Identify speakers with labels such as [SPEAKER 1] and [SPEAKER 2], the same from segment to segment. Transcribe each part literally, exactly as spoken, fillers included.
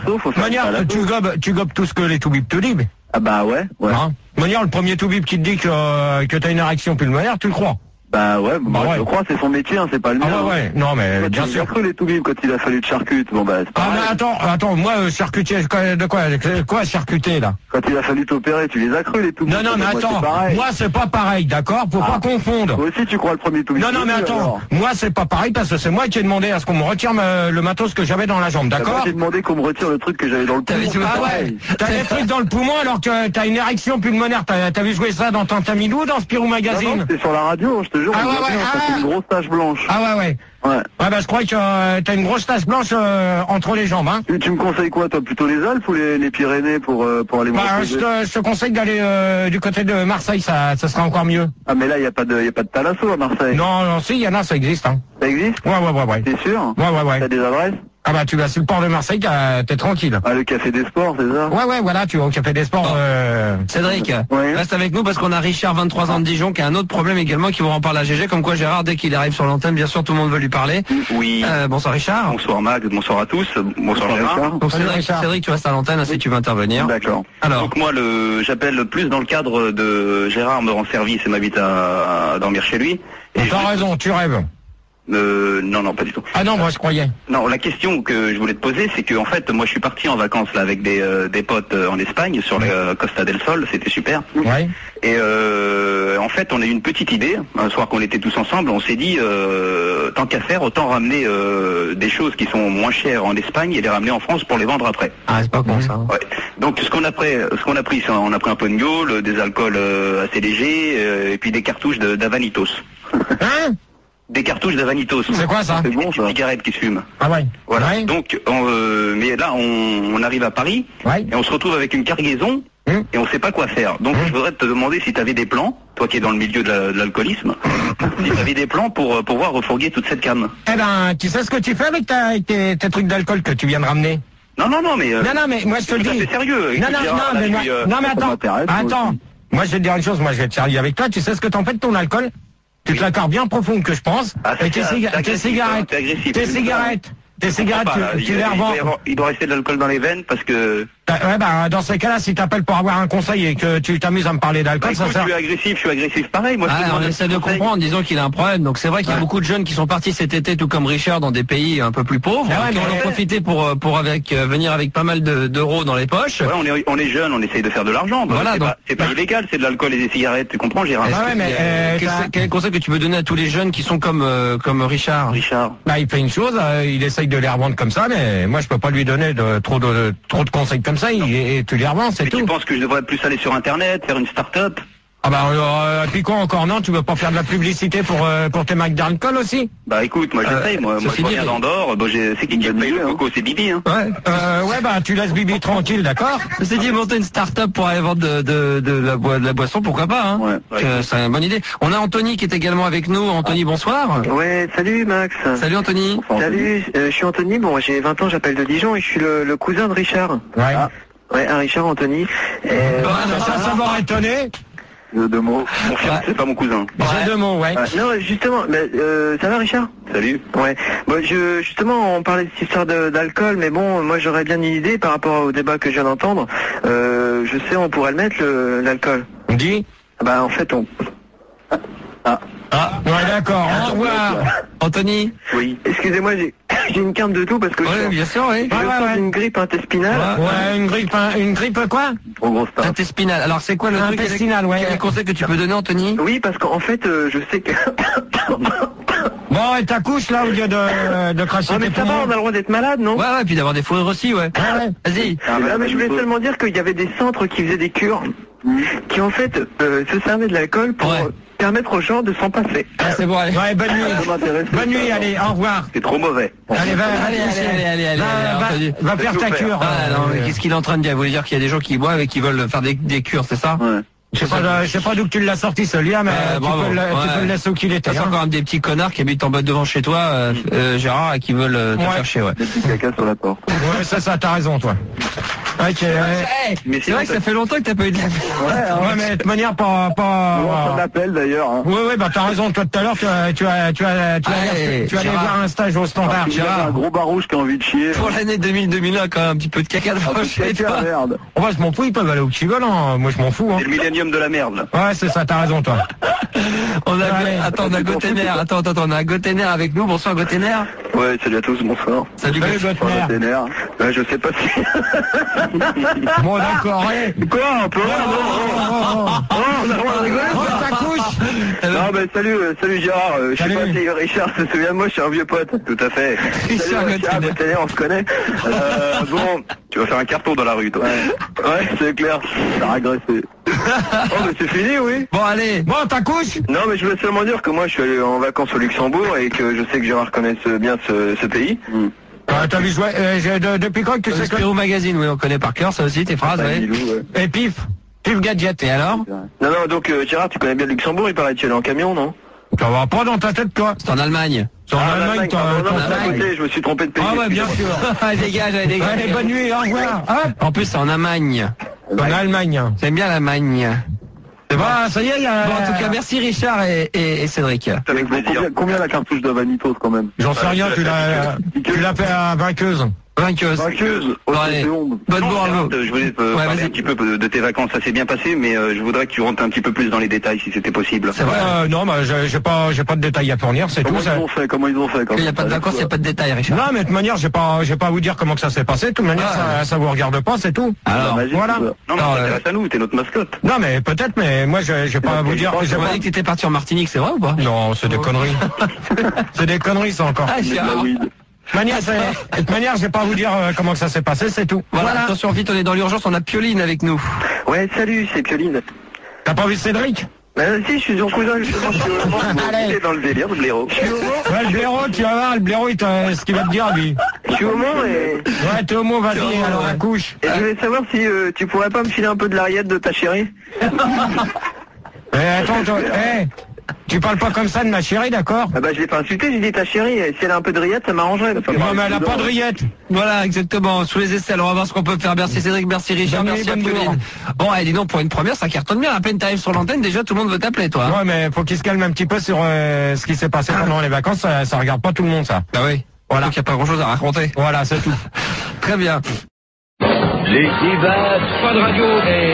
[SPEAKER 1] Faut faire
[SPEAKER 2] Manière, tu gobes, tu gobes tout ce que les toubibs te disent.
[SPEAKER 1] Ah bah ouais, ouais.
[SPEAKER 2] Hein Manière, le premier toubib qui te dit que, euh, que t'as une érection pulmonaire, tu le crois.
[SPEAKER 1] Bah ouais, bah
[SPEAKER 2] ouais.
[SPEAKER 1] je crois, c'est son métier, hein, c'est pas le mien.
[SPEAKER 2] Ah ouais, ouais, non mais
[SPEAKER 1] Toi,
[SPEAKER 2] bien
[SPEAKER 1] tu
[SPEAKER 2] sûr.
[SPEAKER 1] as cru les toubibs quand il a fallu de charcute, bon bah c'est
[SPEAKER 2] Ah
[SPEAKER 1] pareil.
[SPEAKER 2] mais attends, attends, moi euh, charcutier, quoi- de quoi, de quoi charcuter là?
[SPEAKER 1] Quand il a fallu t'opérer, tu les as cru les toubibs.
[SPEAKER 2] Non non mais
[SPEAKER 1] Moi,
[SPEAKER 2] attends,
[SPEAKER 1] c'est pareil.
[SPEAKER 2] moi c'est pas pareil, d'accord? Faut
[SPEAKER 1] Ah.
[SPEAKER 2] pas confondre.
[SPEAKER 1] Toi aussi tu crois le premier toubib.
[SPEAKER 2] Non non mais
[SPEAKER 1] Oui,
[SPEAKER 2] attends,
[SPEAKER 1] alors.
[SPEAKER 2] moi c'est pas pareil parce que c'est moi qui ai demandé à ce qu'on me retire me- le matos que j'avais dans la jambe,
[SPEAKER 1] Bah, moi,
[SPEAKER 2] d'accord?
[SPEAKER 1] j'ai demandé qu'on me retire le truc que j'avais dans le poumon.
[SPEAKER 3] T'avais-
[SPEAKER 2] Ah ouais, t'as des trucs dans le poumon alors que t'as une érection pulmonaire, t'as t'as vu jouer ça dans Tantamilou, dans Spirou
[SPEAKER 1] Non, non,
[SPEAKER 2] Magazine?
[SPEAKER 1] c'était sur la radio, je te jure.
[SPEAKER 2] Ah
[SPEAKER 1] on
[SPEAKER 2] ouais,
[SPEAKER 1] voit
[SPEAKER 2] ouais,
[SPEAKER 1] bien, ça,
[SPEAKER 2] ah.
[SPEAKER 1] c'est une grosse tache blanche.
[SPEAKER 2] Ah ouais ouais.
[SPEAKER 1] Ouais.
[SPEAKER 2] Ouais bah je crois que euh, t'as une grosse tache blanche euh, entre les jambes, hein?
[SPEAKER 1] Tu, tu me conseilles quoi, toi, plutôt les Alpes ou les, les Pyrénées pour, euh, pour aller me
[SPEAKER 2] Bah je
[SPEAKER 1] reposer
[SPEAKER 2] te, je te conseille d'aller euh, du côté de Marseille, ça, ça sera encore mieux.
[SPEAKER 1] Ah mais là, il n'y a pas de, y a pas de Thalasso à Marseille.
[SPEAKER 2] Non, non, si, il y en a, ça existe, hein.
[SPEAKER 1] Ça existe?
[SPEAKER 2] Ouais, ouais, ouais, ouais.
[SPEAKER 1] T'es sûr?
[SPEAKER 2] Ouais, ouais, ouais.
[SPEAKER 1] T'as des adresses?
[SPEAKER 2] Ah bah tu vas sur le port de Marseille, t'as- t'es tranquille.
[SPEAKER 1] Ah, le Café des Sports, c'est ça?
[SPEAKER 2] Ouais, ouais, voilà, tu vas au Café des Sports. Euh...
[SPEAKER 3] Cédric,
[SPEAKER 1] Ouais.
[SPEAKER 3] reste avec nous parce qu'on a Richard, vingt-trois ans de Dijon, qui a un autre problème également, qui vous en parle à G G. Comme quoi Gérard, dès qu'il arrive sur l'antenne, bien sûr, tout le monde veut lui parler.
[SPEAKER 4] Oui.
[SPEAKER 3] Euh, bonsoir Richard.
[SPEAKER 4] Bonsoir Max, bonsoir à tous, bonsoir Gérard.
[SPEAKER 3] Donc
[SPEAKER 2] Salut,
[SPEAKER 3] Cédric,
[SPEAKER 2] Richard.
[SPEAKER 3] Cédric, tu restes à l'antenne si tu veux intervenir.
[SPEAKER 1] D'accord.
[SPEAKER 3] Alors,
[SPEAKER 4] Donc moi, le, j'appelle plus dans le cadre de Gérard me rend service et m'invite à, à dormir chez lui. Et
[SPEAKER 2] T'as
[SPEAKER 4] je-
[SPEAKER 2] raison, tu rêves.
[SPEAKER 4] Euh, non, non, pas du tout.
[SPEAKER 2] Ah non, moi je croyais.
[SPEAKER 4] Non, la question que je voulais te poser, c'est que en fait, moi, je suis parti en vacances là avec des, euh, des potes euh, en Espagne sur la euh, Costa del Sol, c'était super.
[SPEAKER 2] Ouais.
[SPEAKER 4] Et euh, en fait, on a eu une petite idée. Un soir qu'on était tous ensemble, on s'est dit, euh, tant qu'à faire, autant ramener euh, des choses qui sont moins chères en Espagne et les ramener en France pour les vendre après.
[SPEAKER 3] ah, c'est pas con ça.
[SPEAKER 4] Ouais. Donc ce qu'on a pris, ce qu'on a pris, c'est on a pris un peu de gnôle, des alcools euh, assez légers, euh, et puis des cartouches de- d'Avanitos.
[SPEAKER 2] Hein?
[SPEAKER 4] Des cartouches d'Avanitos.
[SPEAKER 2] C'est quoi ça?
[SPEAKER 1] C'est bon,
[SPEAKER 4] Une
[SPEAKER 1] ça.
[SPEAKER 4] cigarette qui se fume.
[SPEAKER 2] Ah ouais.
[SPEAKER 4] Voilà.
[SPEAKER 2] Ouais.
[SPEAKER 4] Donc, on, euh, mais là, on, on arrive à Paris
[SPEAKER 2] Ouais.
[SPEAKER 4] et on se retrouve avec une cargaison
[SPEAKER 2] Hum.
[SPEAKER 4] et on sait pas quoi faire. Donc, je voudrais te demander si tu avais des plans, toi qui es dans le milieu de la- de l'alcoolisme, si tu avais des plans pour euh, pouvoir refourguer toute cette canne.
[SPEAKER 2] Eh ben, tu sais ce que tu fais avec, ta, avec tes, tes trucs d'alcool que tu viens de ramener?
[SPEAKER 4] Non, non, non, mais. euh,
[SPEAKER 2] Non, non, mais moi je te le
[SPEAKER 4] tout à
[SPEAKER 2] dis.
[SPEAKER 4] fait sérieux.
[SPEAKER 2] Non,
[SPEAKER 4] Écoute,
[SPEAKER 2] non,
[SPEAKER 4] Gérard,
[SPEAKER 2] non,
[SPEAKER 4] là,
[SPEAKER 2] mais,
[SPEAKER 4] je
[SPEAKER 2] moi-
[SPEAKER 4] suis, euh,
[SPEAKER 2] non, mais
[SPEAKER 1] ça
[SPEAKER 2] attends,
[SPEAKER 1] m'intéresse, moi
[SPEAKER 2] attends.
[SPEAKER 1] aussi.
[SPEAKER 2] Moi, je vais te dire une chose, moi, je vais être sérieux avec toi. Tu sais ce que t'en fais de ton alcool? Tu te l'accordes bien profond que je pense.
[SPEAKER 4] Ah, c'est
[SPEAKER 2] Et tes,
[SPEAKER 4] ça,
[SPEAKER 2] ciga-
[SPEAKER 4] c'est
[SPEAKER 2] tes
[SPEAKER 4] agressif,
[SPEAKER 2] cigarettes,
[SPEAKER 4] c'est agressif,
[SPEAKER 2] tes
[SPEAKER 4] c'est
[SPEAKER 2] cigarettes, tes cigarettes,
[SPEAKER 4] Enfin,
[SPEAKER 2] tu,
[SPEAKER 4] il,
[SPEAKER 2] tu
[SPEAKER 4] il
[SPEAKER 2] les
[SPEAKER 4] doit
[SPEAKER 2] revends.
[SPEAKER 4] y avoir- il doit rester de l'alcool dans les veines parce que.
[SPEAKER 2] Ouais, bah, dans ces cas-là, si t'appelles pour avoir un conseil et que tu t'amuses à me parler
[SPEAKER 4] Bah,
[SPEAKER 2] d'alcool,
[SPEAKER 4] écoute,
[SPEAKER 2] ça sert.
[SPEAKER 4] je suis agressif, je suis agressif pareil. Moi, je te
[SPEAKER 3] Ah,
[SPEAKER 4] demande
[SPEAKER 3] on
[SPEAKER 4] un
[SPEAKER 3] essaie de
[SPEAKER 4] conseil.
[SPEAKER 3] comprendre, disons qu'il a un problème. Donc c'est vrai qu'il y a beaucoup de jeunes qui sont partis cet été, tout comme Richard, dans des pays un peu plus pauvres,
[SPEAKER 2] Ah ouais,
[SPEAKER 3] qui
[SPEAKER 2] mais
[SPEAKER 3] en ont
[SPEAKER 2] ouais.
[SPEAKER 3] profité pour euh, pour avec euh, venir avec pas mal de- d'euros dans les poches.
[SPEAKER 4] Ouais, on est, on est jeune, on essaye de faire de l'argent. Bah,
[SPEAKER 3] Voilà,
[SPEAKER 4] c'est
[SPEAKER 3] donc-
[SPEAKER 4] pas, c'est pas illégal, c'est de l'alcool et des cigarettes, tu comprends, Gérard?
[SPEAKER 3] Est-ce
[SPEAKER 2] Ah ouais,
[SPEAKER 3] que-
[SPEAKER 2] mais, euh,
[SPEAKER 3] quel,
[SPEAKER 2] t'as-
[SPEAKER 3] quel conseil que tu peux donner à tous les jeunes qui sont comme euh, comme Richard?
[SPEAKER 4] Richard.
[SPEAKER 2] Bah, il fait une chose, euh, il essaye de les revendre comme ça, mais moi, je peux pas lui donner de, trop de, trop de conseils comme ça, il- et, tu les revends, c'est
[SPEAKER 4] Mais tu
[SPEAKER 2] tout.
[SPEAKER 4] penses que je devrais plus aller sur Internet, faire une start-up?
[SPEAKER 2] Ah bah, euh, puis quoi encore, non? Tu veux pas faire de la publicité pour, euh, pour tes marques d'alcool aussi?
[SPEAKER 4] Bah écoute, moi j'essaye, moi, moi
[SPEAKER 3] ceci
[SPEAKER 4] je
[SPEAKER 3] dit,
[SPEAKER 4] reviens d'Andorre, bah, j'ai- c'est qui qui paye le coco, c'est Bibi, hein.
[SPEAKER 3] Ouais.
[SPEAKER 2] Euh, ouais, bah, tu laisses Bibi tranquille, d'accord?
[SPEAKER 3] Je t'ai dit monter une start-up pour aller vendre de, de, de, la, boi- de la boisson, pourquoi pas, hein?
[SPEAKER 4] Ouais, ouais.
[SPEAKER 3] Euh, c'est une bonne idée. On a Anthony qui est également avec nous. Anthony, bonsoir.
[SPEAKER 5] Ouais, salut Max.
[SPEAKER 3] Salut Anthony.
[SPEAKER 5] Salut, euh, je suis Anthony, bon j'ai vingt ans, j'appelle de Dijon et je suis le, le cousin de Richard.
[SPEAKER 2] Ouais.
[SPEAKER 5] Ouais, un Richard Anthony. Euh,
[SPEAKER 2] Ah, bah, ça, ça m'aurait étonné.
[SPEAKER 1] Deux, deux mots.
[SPEAKER 4] Mon frère, c'est pas mon cousin.
[SPEAKER 2] J'ai deux mots, ouais.
[SPEAKER 5] non, justement, mais, euh, ça va Richard?
[SPEAKER 4] Salut.
[SPEAKER 5] Ouais. Bon, je, justement, on parlait de cette histoire de- d'alcool, mais bon, moi j'aurais bien une idée par rapport au débat que je viens d'entendre. Euh, je sais, on pourrait le mettre, le- l'alcool.
[SPEAKER 2] On dit?
[SPEAKER 5] Bah en fait, on...
[SPEAKER 2] Ah, ouais, d'accord, au revoir.
[SPEAKER 3] Anthony.
[SPEAKER 4] Oui.
[SPEAKER 5] Excusez-moi, j'ai j'ai une quinte de tout parce que
[SPEAKER 3] Ouais,
[SPEAKER 5] je,
[SPEAKER 3] bien sûr, oui.
[SPEAKER 5] je
[SPEAKER 2] Ouais, ouais,
[SPEAKER 5] sors
[SPEAKER 2] ouais.
[SPEAKER 5] d'une grippe intestinale.
[SPEAKER 2] Ouais, une grippe, hein, une grippe quoi?
[SPEAKER 1] Trop grosse tasse.
[SPEAKER 3] Intestinal. Alors c'est quoi le truc
[SPEAKER 2] Intestinal, ouais.
[SPEAKER 3] Quel conseil que tu peux donner, Anthony?
[SPEAKER 5] Oui, parce qu'en fait, euh, je sais que...
[SPEAKER 2] Bon, et t'accouches là au lieu de, de cracher
[SPEAKER 5] Ah mais
[SPEAKER 2] tes
[SPEAKER 5] ça va,
[SPEAKER 2] poumons?
[SPEAKER 5] on a le droit d'être malade, non?
[SPEAKER 3] Ouais, ouais, puis d'avoir des fourrures aussi, ouais.
[SPEAKER 2] Ouais, ouais.
[SPEAKER 3] Vas-y.
[SPEAKER 5] Ah, mais je voulais seulement dire qu'il y avait des centres qui faisaient des cures, qui en fait euh, se servaient de l'alcool pour
[SPEAKER 3] Ouais.
[SPEAKER 5] euh, permettre aux gens de s'en passer.
[SPEAKER 3] Ah, c'est bon, allez.
[SPEAKER 2] Ouais, bonne nuit.
[SPEAKER 1] Ça m'intéresse.
[SPEAKER 2] Bonne nuit, allez, au revoir.
[SPEAKER 4] C'est trop mauvais.
[SPEAKER 2] Allez, va,
[SPEAKER 3] Allez,
[SPEAKER 2] va,
[SPEAKER 3] allez, allez, allez, allez,
[SPEAKER 2] va,
[SPEAKER 3] allez,
[SPEAKER 2] va,
[SPEAKER 3] Anthony.
[SPEAKER 2] va faire ta cure.
[SPEAKER 3] Ah, non, mais qu'est-ce qu'il est en train de dire? Vous voulez dire qu'il y a des gens qui boivent et qui veulent faire des, des cures, c'est ça?
[SPEAKER 4] Ouais.
[SPEAKER 2] Je sais pas, je sais pas d'où tu l'as sorti ce lien, mais
[SPEAKER 3] Euh,
[SPEAKER 2] tu,
[SPEAKER 3] bravo.
[SPEAKER 2] peux le, tu
[SPEAKER 3] Ouais.
[SPEAKER 2] peux le laisser où qu'il était.
[SPEAKER 3] C'est
[SPEAKER 2] hein.
[SPEAKER 3] encore un des petits connards qui habitent en bas devant chez toi, euh, euh, Gérard, et qui veulent euh, te
[SPEAKER 2] Ouais.
[SPEAKER 3] faire chier, ouais.
[SPEAKER 1] Des petits caca sur la porte.
[SPEAKER 2] Ouais, ça, ça, t'as raison, toi. Ok, ouais.
[SPEAKER 3] Hey,
[SPEAKER 4] Mais
[SPEAKER 3] c'est vrai que ça fait longtemps que t'as pas eu de la...
[SPEAKER 2] Ouais, mais de toute manière, pas, pas.
[SPEAKER 1] On l'appelle d'ailleurs. Hein.
[SPEAKER 2] Oui, oui, bah t'as raison. Toi, tout à l'heure, tu as, tu as, tu as, tu as,
[SPEAKER 3] Allez,
[SPEAKER 2] tu allais
[SPEAKER 3] Gérard.
[SPEAKER 2] voir un stage au standard.
[SPEAKER 1] Il y a un gros barouche qui a envie de chier.
[SPEAKER 3] Pour l'année deux mille deux mille un, quand même, un petit peu de caca devant chez
[SPEAKER 1] Caca,
[SPEAKER 3] toi.
[SPEAKER 1] merde.
[SPEAKER 2] Oh, bah, je m'en fous, ils peuvent aller où qu'ils veulent, hein. Moi, je m'en fous, hein.
[SPEAKER 4] C'est le millénium de la merde, là.
[SPEAKER 2] Ouais, c'est ça, t'as raison, toi.
[SPEAKER 3] On a,
[SPEAKER 2] Allez.
[SPEAKER 3] attends, on a Gotener, attends, attends, attends, on a Gotener avec nous. Bonsoir Gotener.
[SPEAKER 1] Ouais, salut à tous, bonsoir.
[SPEAKER 3] Salut,
[SPEAKER 2] Salut,
[SPEAKER 3] Gotener.
[SPEAKER 2] Gotener.
[SPEAKER 1] Vénère. Ouais, je sais pas si.
[SPEAKER 2] Bon, d'accord, allez.
[SPEAKER 1] Quoi, on peut
[SPEAKER 2] Oh, oh, oh, oh.
[SPEAKER 1] on a le droit de rigoler.
[SPEAKER 2] Oh, ta couche.
[SPEAKER 1] Non, mais salut, euh, salut Gérard. Euh, je sais
[SPEAKER 2] Salut.
[SPEAKER 1] pas si Richard se souvient de moi, je suis un vieux pote.
[SPEAKER 4] Tout à fait.
[SPEAKER 3] Richard
[SPEAKER 1] Salut Richard,
[SPEAKER 3] Gotener.
[SPEAKER 1] Gotener, on se connaît. Euh, bon,
[SPEAKER 4] Tu vas faire un carton dans la rue, toi.
[SPEAKER 1] ouais, ouais c'est clair. Ça a régressé. Oh, mais c'est fini, oui.
[SPEAKER 3] Bon, allez.
[SPEAKER 2] Bon, ta couche.
[SPEAKER 1] Non, mais je voulais seulement dire que moi, je suis allé en vacances au Luxembourg et que je sais que Gérard connaît ce- bien ce, ce pays.
[SPEAKER 2] Euh, t'as vu jouer, euh, j'ai- de- depuis quand que tu sais que...
[SPEAKER 3] Spirou Magazine, oui, on connaît par cœur, ça aussi, tes phrases,
[SPEAKER 1] Ah,
[SPEAKER 3] ouais.
[SPEAKER 1] Milou, ouais.
[SPEAKER 2] Et pif. Pif gadget.
[SPEAKER 3] Et alors?
[SPEAKER 1] Non, non, donc euh, Gérard, tu connais bien le Luxembourg, il paraît que tu es allé en camion, non?
[SPEAKER 2] Ça va pas dans ta tête, toi.
[SPEAKER 3] C'est en Allemagne.
[SPEAKER 2] C'est en
[SPEAKER 1] Ah,
[SPEAKER 2] Allemagne, toi.
[SPEAKER 1] pardon,
[SPEAKER 2] ton
[SPEAKER 1] non, c'est à
[SPEAKER 2] flag.
[SPEAKER 1] côté, je me suis trompé de pays.
[SPEAKER 2] Ah ouais, bien sûr.
[SPEAKER 3] Allez, dégage, allez, dégage.
[SPEAKER 2] Allez, bonne nuit, au revoir. Hop.
[SPEAKER 3] En plus, c'est en Allemagne.
[SPEAKER 2] En Allemagne.
[SPEAKER 3] J'aime bien l'Allemagne.
[SPEAKER 2] C'est bon, ça y est, il y a...
[SPEAKER 3] Bon, en tout cas, merci Richard et, et, et Cédric.
[SPEAKER 4] Avec
[SPEAKER 1] Bon,
[SPEAKER 4] plaisir.
[SPEAKER 1] combien, combien la cartouche de Vanitos quand même?
[SPEAKER 2] J'en sais rien, tu l'as, tu l'as fait à vainqueuse.
[SPEAKER 3] Vainqueuse.
[SPEAKER 1] Vainqueuse. Oh,
[SPEAKER 3] Bon,
[SPEAKER 1] c'est
[SPEAKER 3] allez.
[SPEAKER 1] honte.
[SPEAKER 3] Bonne
[SPEAKER 4] Non,
[SPEAKER 3] bourre à
[SPEAKER 4] Gérard,
[SPEAKER 3] vous.
[SPEAKER 4] Je voulais euh,
[SPEAKER 3] Ouais,
[SPEAKER 4] parler
[SPEAKER 3] vas-y.
[SPEAKER 4] un petit peu de tes vacances, ça s'est bien passé, mais euh, je voudrais que tu rentres un petit peu plus dans les détails si c'était possible.
[SPEAKER 3] C'est vrai.
[SPEAKER 2] Euh, non, bah, j'ai j'ai pas, j'ai pas de détails à fournir, c'est
[SPEAKER 1] Comment
[SPEAKER 2] tout. ça.
[SPEAKER 1] ils ont fait? Comment ils ont fait quand
[SPEAKER 3] Il n'y a
[SPEAKER 1] même
[SPEAKER 3] pas de vacances, il n'y a pas de détails, Richard.
[SPEAKER 2] Non, mais de toute manière, j'ai pas, j'ai pas à vous dire comment que ça s'est passé. De toute manière,
[SPEAKER 3] Ah,
[SPEAKER 2] ça, ça vous regarde pas, c'est tout.
[SPEAKER 3] Alors,
[SPEAKER 1] Magique,
[SPEAKER 2] voilà.
[SPEAKER 1] ça.
[SPEAKER 4] Non, mais
[SPEAKER 3] Non,
[SPEAKER 4] ça
[SPEAKER 3] euh,
[SPEAKER 4] t'intéresse à nous, t'es notre mascotte.
[SPEAKER 2] Non, mais peut-être, mais moi, je j'ai pas à vous dire.
[SPEAKER 1] je
[SPEAKER 2] j'ai
[SPEAKER 3] tu m'as
[SPEAKER 2] pas-
[SPEAKER 3] dit que t'étais parti en Martinique, c'est vrai ou pas?
[SPEAKER 2] Non, c'est des conneries. C'est des conneries, ça encore.
[SPEAKER 3] Ah,
[SPEAKER 1] De la
[SPEAKER 3] Gérard.
[SPEAKER 1] weed.
[SPEAKER 2] De toute manière, c'est- de toute manière, j'ai pas à vous dire euh, comment que ça s'est passé, c'est tout.
[SPEAKER 3] Voilà, attention, vite, on est dans l'urgence, on a Pioline avec nous.
[SPEAKER 5] Ouais, salut, c'est Pioline.
[SPEAKER 2] T'as pas vu Cédric?
[SPEAKER 5] Bah si, je suis son cousin, justement, je suis au Mans.
[SPEAKER 2] Allez.
[SPEAKER 4] T'es dans le délire, le blaireau.
[SPEAKER 5] Je suis au Mans,
[SPEAKER 2] Ouais, le blaireau, tu vas voir, le blaireau, il t'a- ce qu'il va te dire, lui.
[SPEAKER 5] je suis au Mans et,
[SPEAKER 2] Ouais, t'es homo, vas-y,
[SPEAKER 3] T'es homo,
[SPEAKER 2] alors
[SPEAKER 3] ouais.
[SPEAKER 2] accouche.
[SPEAKER 5] et je voulais savoir si euh, tu pourrais pas me filer un peu de l'arriette de ta chérie.
[SPEAKER 2] Eh, attends, toi, eh, tu parles pas comme ça de ma chérie, d'accord?
[SPEAKER 5] Ah bah je l'ai pas insulté, j'ai dit ta chérie, et si elle a un peu de rillette, ça m'arrangerait. parce que-
[SPEAKER 2] Non, mais elle a pas de rillette.
[SPEAKER 3] Voilà, exactement, sous les aisselles, on va voir ce qu'on peut faire. Merci Cédric, merci Richard,
[SPEAKER 2] Bonne nuit,
[SPEAKER 3] merci à
[SPEAKER 2] bonne
[SPEAKER 3] Pioline.
[SPEAKER 2] bourre.
[SPEAKER 3] Bon, allez, dis donc, pour une première, ça cartonne bien. À peine t'arrives sur l'antenne, déjà tout le monde veut t'appeler, toi. hein.
[SPEAKER 2] Ouais, mais faut qu'il se calme un petit peu sur euh, ce qui s'est passé pendant les vacances, ça, ça regarde pas tout le monde, ça.
[SPEAKER 3] Bah oui.
[SPEAKER 2] Voilà.
[SPEAKER 3] Donc il n'y a pas grand chose à raconter.
[SPEAKER 2] Voilà, c'est tout.
[SPEAKER 3] Très bien.
[SPEAKER 6] Les débats
[SPEAKER 2] Pas de radio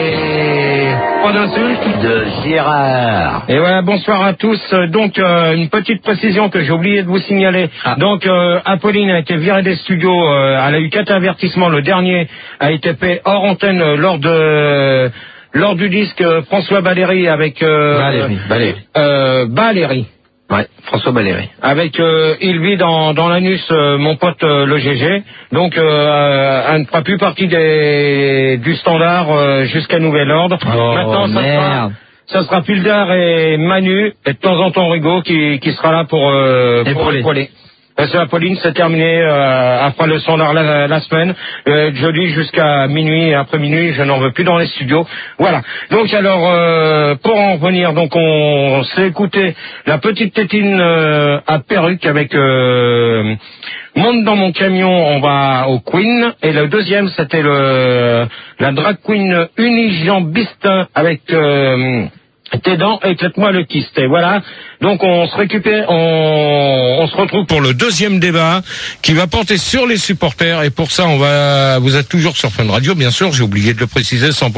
[SPEAKER 2] et pas d'insultes.
[SPEAKER 6] de Gérard.
[SPEAKER 2] Et voilà, bonsoir à tous. Euh, Donc, euh, une petite précision que j'ai oublié de vous signaler.
[SPEAKER 3] Ah.
[SPEAKER 2] Donc, euh, Apolline a été virée des studios. Euh, elle a eu quatre avertissements. Le dernier a été fait hors antenne euh, lors de lors du disque euh, François Valéry avec euh,
[SPEAKER 3] Valéry, Valéry.
[SPEAKER 2] euh, Valéry.
[SPEAKER 3] Ouais, François Valéry.
[SPEAKER 2] Avec euh, il vit dans, dans l'anus, euh, mon pote euh, le G G. Donc euh, elle ne fera plus partie des, du standard euh, jusqu'à nouvel ordre.
[SPEAKER 3] Oh,
[SPEAKER 2] Maintenant, ça sera,
[SPEAKER 3] merde.
[SPEAKER 2] ça sera Pildar et Manu, et de temps en temps Rigaud qui, qui sera là pour, euh, pour
[SPEAKER 3] Épauler.
[SPEAKER 2] épauler. Parce que Apolline, c'est terminé euh, après le standard la, la semaine. Euh, jeudi jusqu'à minuit et après minuit, je n'en veux plus dans les studios. Voilà. Donc alors, euh, pour en revenir, donc on s'est écouté la petite tétine euh, à perruque avec euh, Monte dans mon camion, on va au Queen. Et le deuxième, c'était le la drag queen unijambiste avec euh, tes dents, éclate-moi le kyste. Et voilà. Donc on se récupère, on, on se retrouve pour le deuxième débat qui va porter sur les supporters. Et pour ça, on va, vous êtes toujours sur Fun Radio, bien sûr. J'ai oublié de le préciser. cent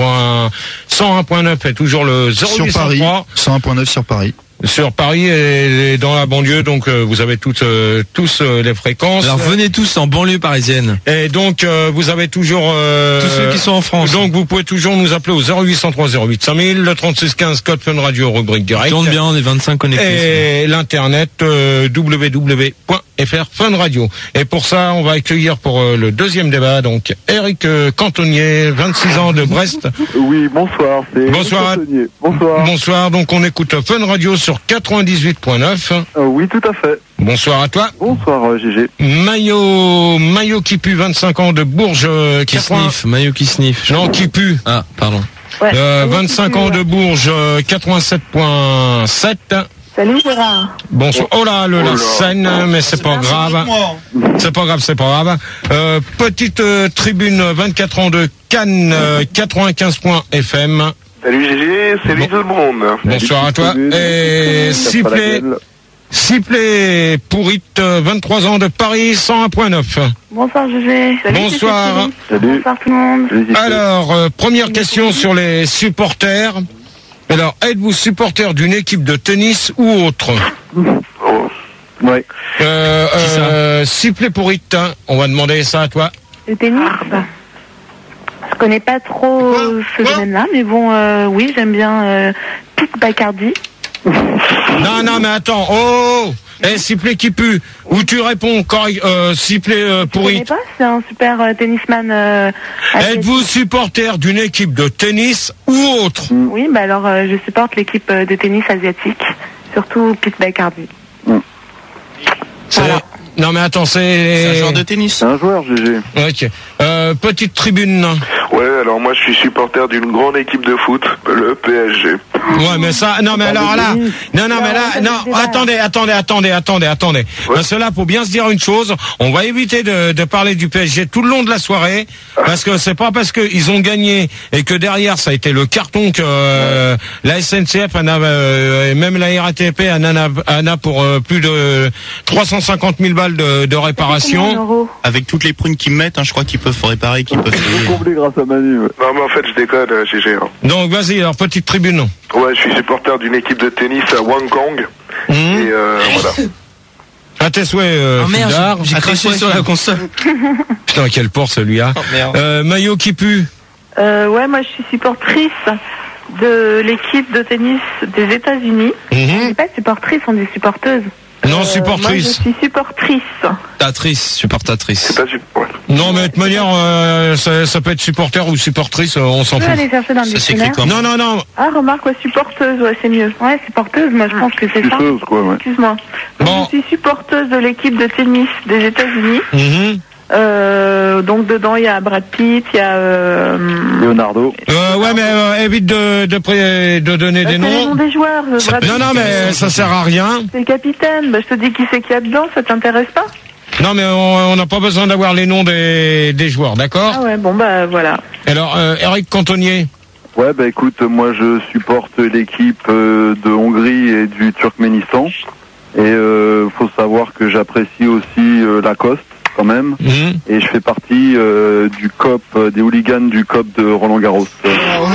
[SPEAKER 2] un point neuf est toujours le zéro huit cent trois.
[SPEAKER 7] Sur Paris, cent un point neuf sur Paris.
[SPEAKER 2] Sur Paris et dans la banlieue, donc euh, vous avez toutes euh, tous euh, les fréquences.
[SPEAKER 8] Alors venez tous en banlieue parisienne.
[SPEAKER 2] Et donc euh, vous avez toujours euh,
[SPEAKER 8] Tous ceux qui sont en France.
[SPEAKER 2] Donc vous pouvez toujours nous appeler au zéro huit cent trois zéro huit cinq mille, le trente-six quinze code Fun Radio rubrique direct.
[SPEAKER 8] Tourne bien, on est vingt-cinq connectés.
[SPEAKER 2] Et l'internet euh, w w w point f r Fun Radio. Et pour ça, on va accueillir pour euh, le deuxième débat donc Eric euh, Cantonnier, vingt-six ans de Brest.
[SPEAKER 1] Oui, bonsoir, c'est
[SPEAKER 2] Bonsoir à-
[SPEAKER 1] Anthony. Bonsoir.
[SPEAKER 2] Bonsoir. Donc on écoute Fun Radio sur quatre-vingt-dix-huit point neuf.
[SPEAKER 1] Euh, oui, tout à fait.
[SPEAKER 2] Bonsoir à toi.
[SPEAKER 1] Bonsoir, euh, G G.
[SPEAKER 2] Maillot, Maillot qui pue, vingt-cinq ans de Bourges. euh,
[SPEAKER 8] Qui
[SPEAKER 2] quatre-vingts
[SPEAKER 8] sniffe, maillot qui sniffe.
[SPEAKER 2] Non, qui pue.
[SPEAKER 8] Ah, pardon.
[SPEAKER 7] Ouais.
[SPEAKER 2] Euh, vingt-cinq ans de Bourges, euh, quatre-vingt-sept virgule sept.
[SPEAKER 7] Salut Gérard.
[SPEAKER 2] Bonsoir. Oh là, le la scène, mais c'est pas grave. C'est pas grave, c'est pas grave. Euh, petite euh, tribune, vingt-quatre ans de Cannes, euh, quatre-vingt-quinze point F M.
[SPEAKER 9] Salut Gégé, c'est Louis Delbronde.
[SPEAKER 2] Bonsoir à toi. Et Sipley, Sipley Pourrit, vingt-trois ans de Paris, cent un virgule neuf.
[SPEAKER 7] Bonsoir Gégé. Salut,
[SPEAKER 2] Bonsoir.
[SPEAKER 7] Salut. Bonsoir tout le monde.
[SPEAKER 2] Alors, euh, première question sur les supporters. Alors, êtes-vous supporter d'une équipe de tennis ou autre?
[SPEAKER 9] Oh. Ouais.
[SPEAKER 2] Euh, euh, Sipley Pourrit, hein, on va demander ça à toi.
[SPEAKER 7] Le tennis. Je connais pas trop ce domaine-là, mais bon, euh, oui, j'aime bien euh, Pete Bacardi.
[SPEAKER 2] Non, non, mais attends, oh, eh, Sipley qui pue. Où tu réponds, correct, euh, Sipley euh, Pourrit.
[SPEAKER 7] Je connais pas, c'est un super euh, tennisman. Euh,
[SPEAKER 2] êtes-vous supporter d'une équipe de tennis ou autre?
[SPEAKER 7] Oui, bah alors euh, je supporte l'équipe de tennis asiatique, surtout Pete Bacardi.
[SPEAKER 2] Voilà. Non mais attends, c'est...
[SPEAKER 9] C'est un joueur de tennis. C'est un joueur, G G.
[SPEAKER 2] Ok. Euh, petite tribune.
[SPEAKER 9] Ouais, alors moi je suis supporter d'une grande équipe de foot, le P S G.
[SPEAKER 2] Ouais, mais ça, non, mais alors là, non, non, mais là, non, attendez, attendez, attendez, attendez, attendez. Parce que là, faut bien se dire une chose, on va éviter de, de parler du P S G tout le long de la soirée, parce que c'est pas parce qu'ils ont gagné et que derrière ça a été le carton que euh, la S N C F en a, euh, et même la R A T P en a, en a pour euh, plus de trois cent cinquante mille balles de, de réparation.
[SPEAKER 10] Avec toutes les prunes qu'ils mettent, hein, je crois qu'ils peuvent réparer, qu'ils peuvent.
[SPEAKER 9] Comblé grâce à Manu. Ouais. Non, mais en fait, je déconne, euh, G G. Hein.
[SPEAKER 2] Donc, vas-y, alors petite tribune.
[SPEAKER 9] Ouais, je suis supporter d'une équipe de tennis à Hong Kong. Mmh. Et euh, voilà.
[SPEAKER 2] À tes souhaits, euh,
[SPEAKER 3] oh merde,
[SPEAKER 2] Fidar.
[SPEAKER 3] j'ai craché sur la console.
[SPEAKER 2] Putain, quel port celui-là.
[SPEAKER 3] Oh, merde.
[SPEAKER 2] Euh, maillot qui pue.
[SPEAKER 7] Euh, ouais, moi je suis supportrice de l'équipe de tennis des États-Unis.
[SPEAKER 2] Mmh.
[SPEAKER 7] On dit pas supportrice, on dit supporteuse.
[SPEAKER 2] Non,
[SPEAKER 7] euh,
[SPEAKER 2] supportrice.
[SPEAKER 7] Moi je suis supportrice.
[SPEAKER 10] Supportatrice, supportatrice.
[SPEAKER 9] C'est pas super. Ouais.
[SPEAKER 2] Non, mais de toute manière, euh, ça, ça peut être supporter ou supportrice, euh, on s'en
[SPEAKER 7] Tu
[SPEAKER 2] fout.
[SPEAKER 7] peux aller chercher dans le dictionnaire.
[SPEAKER 2] Non, non, non.
[SPEAKER 7] Ah, remarque, ouais, supporteuse, ouais, c'est mieux. Ouais, supporteuse, moi je pense que c'est ça.
[SPEAKER 9] Supporteuse, quoi, ouais.
[SPEAKER 7] Excuse-moi. Donc,
[SPEAKER 2] Bon.
[SPEAKER 7] je suis supporteuse de l'équipe de tennis des États-Unis.
[SPEAKER 2] Mmh.
[SPEAKER 7] Euh, donc dedans il y a Brad Pitt, il y a euh,
[SPEAKER 9] Leonardo.
[SPEAKER 2] Euh, ouais, mais euh, évite de, de, pré- de donner
[SPEAKER 7] bah,
[SPEAKER 2] des
[SPEAKER 7] c'est les
[SPEAKER 2] noms.
[SPEAKER 7] noms des joueurs. euh, Brad
[SPEAKER 2] Non,
[SPEAKER 7] Pitt,
[SPEAKER 2] non, mais ça sert à rien.
[SPEAKER 7] c'est le capitaine. Bah, je te dis qui c'est qu'il y a dedans, ça t'intéresse pas?
[SPEAKER 2] Non, mais on n'a pas besoin d'avoir les noms des, des joueurs, d'accord?
[SPEAKER 7] Ah ouais, bon bah voilà.
[SPEAKER 2] Alors, euh, Eric Cantonier.
[SPEAKER 11] Ouais, bah écoute, moi je supporte l'équipe euh, de Hongrie et du Turkménistan. Et euh, faut savoir que j'apprécie aussi euh, Lacoste, quand même.
[SPEAKER 2] Mmh.
[SPEAKER 11] Et je fais partie euh, du C O P, euh, des hooligans du C O P de Roland Garros.
[SPEAKER 2] Bon,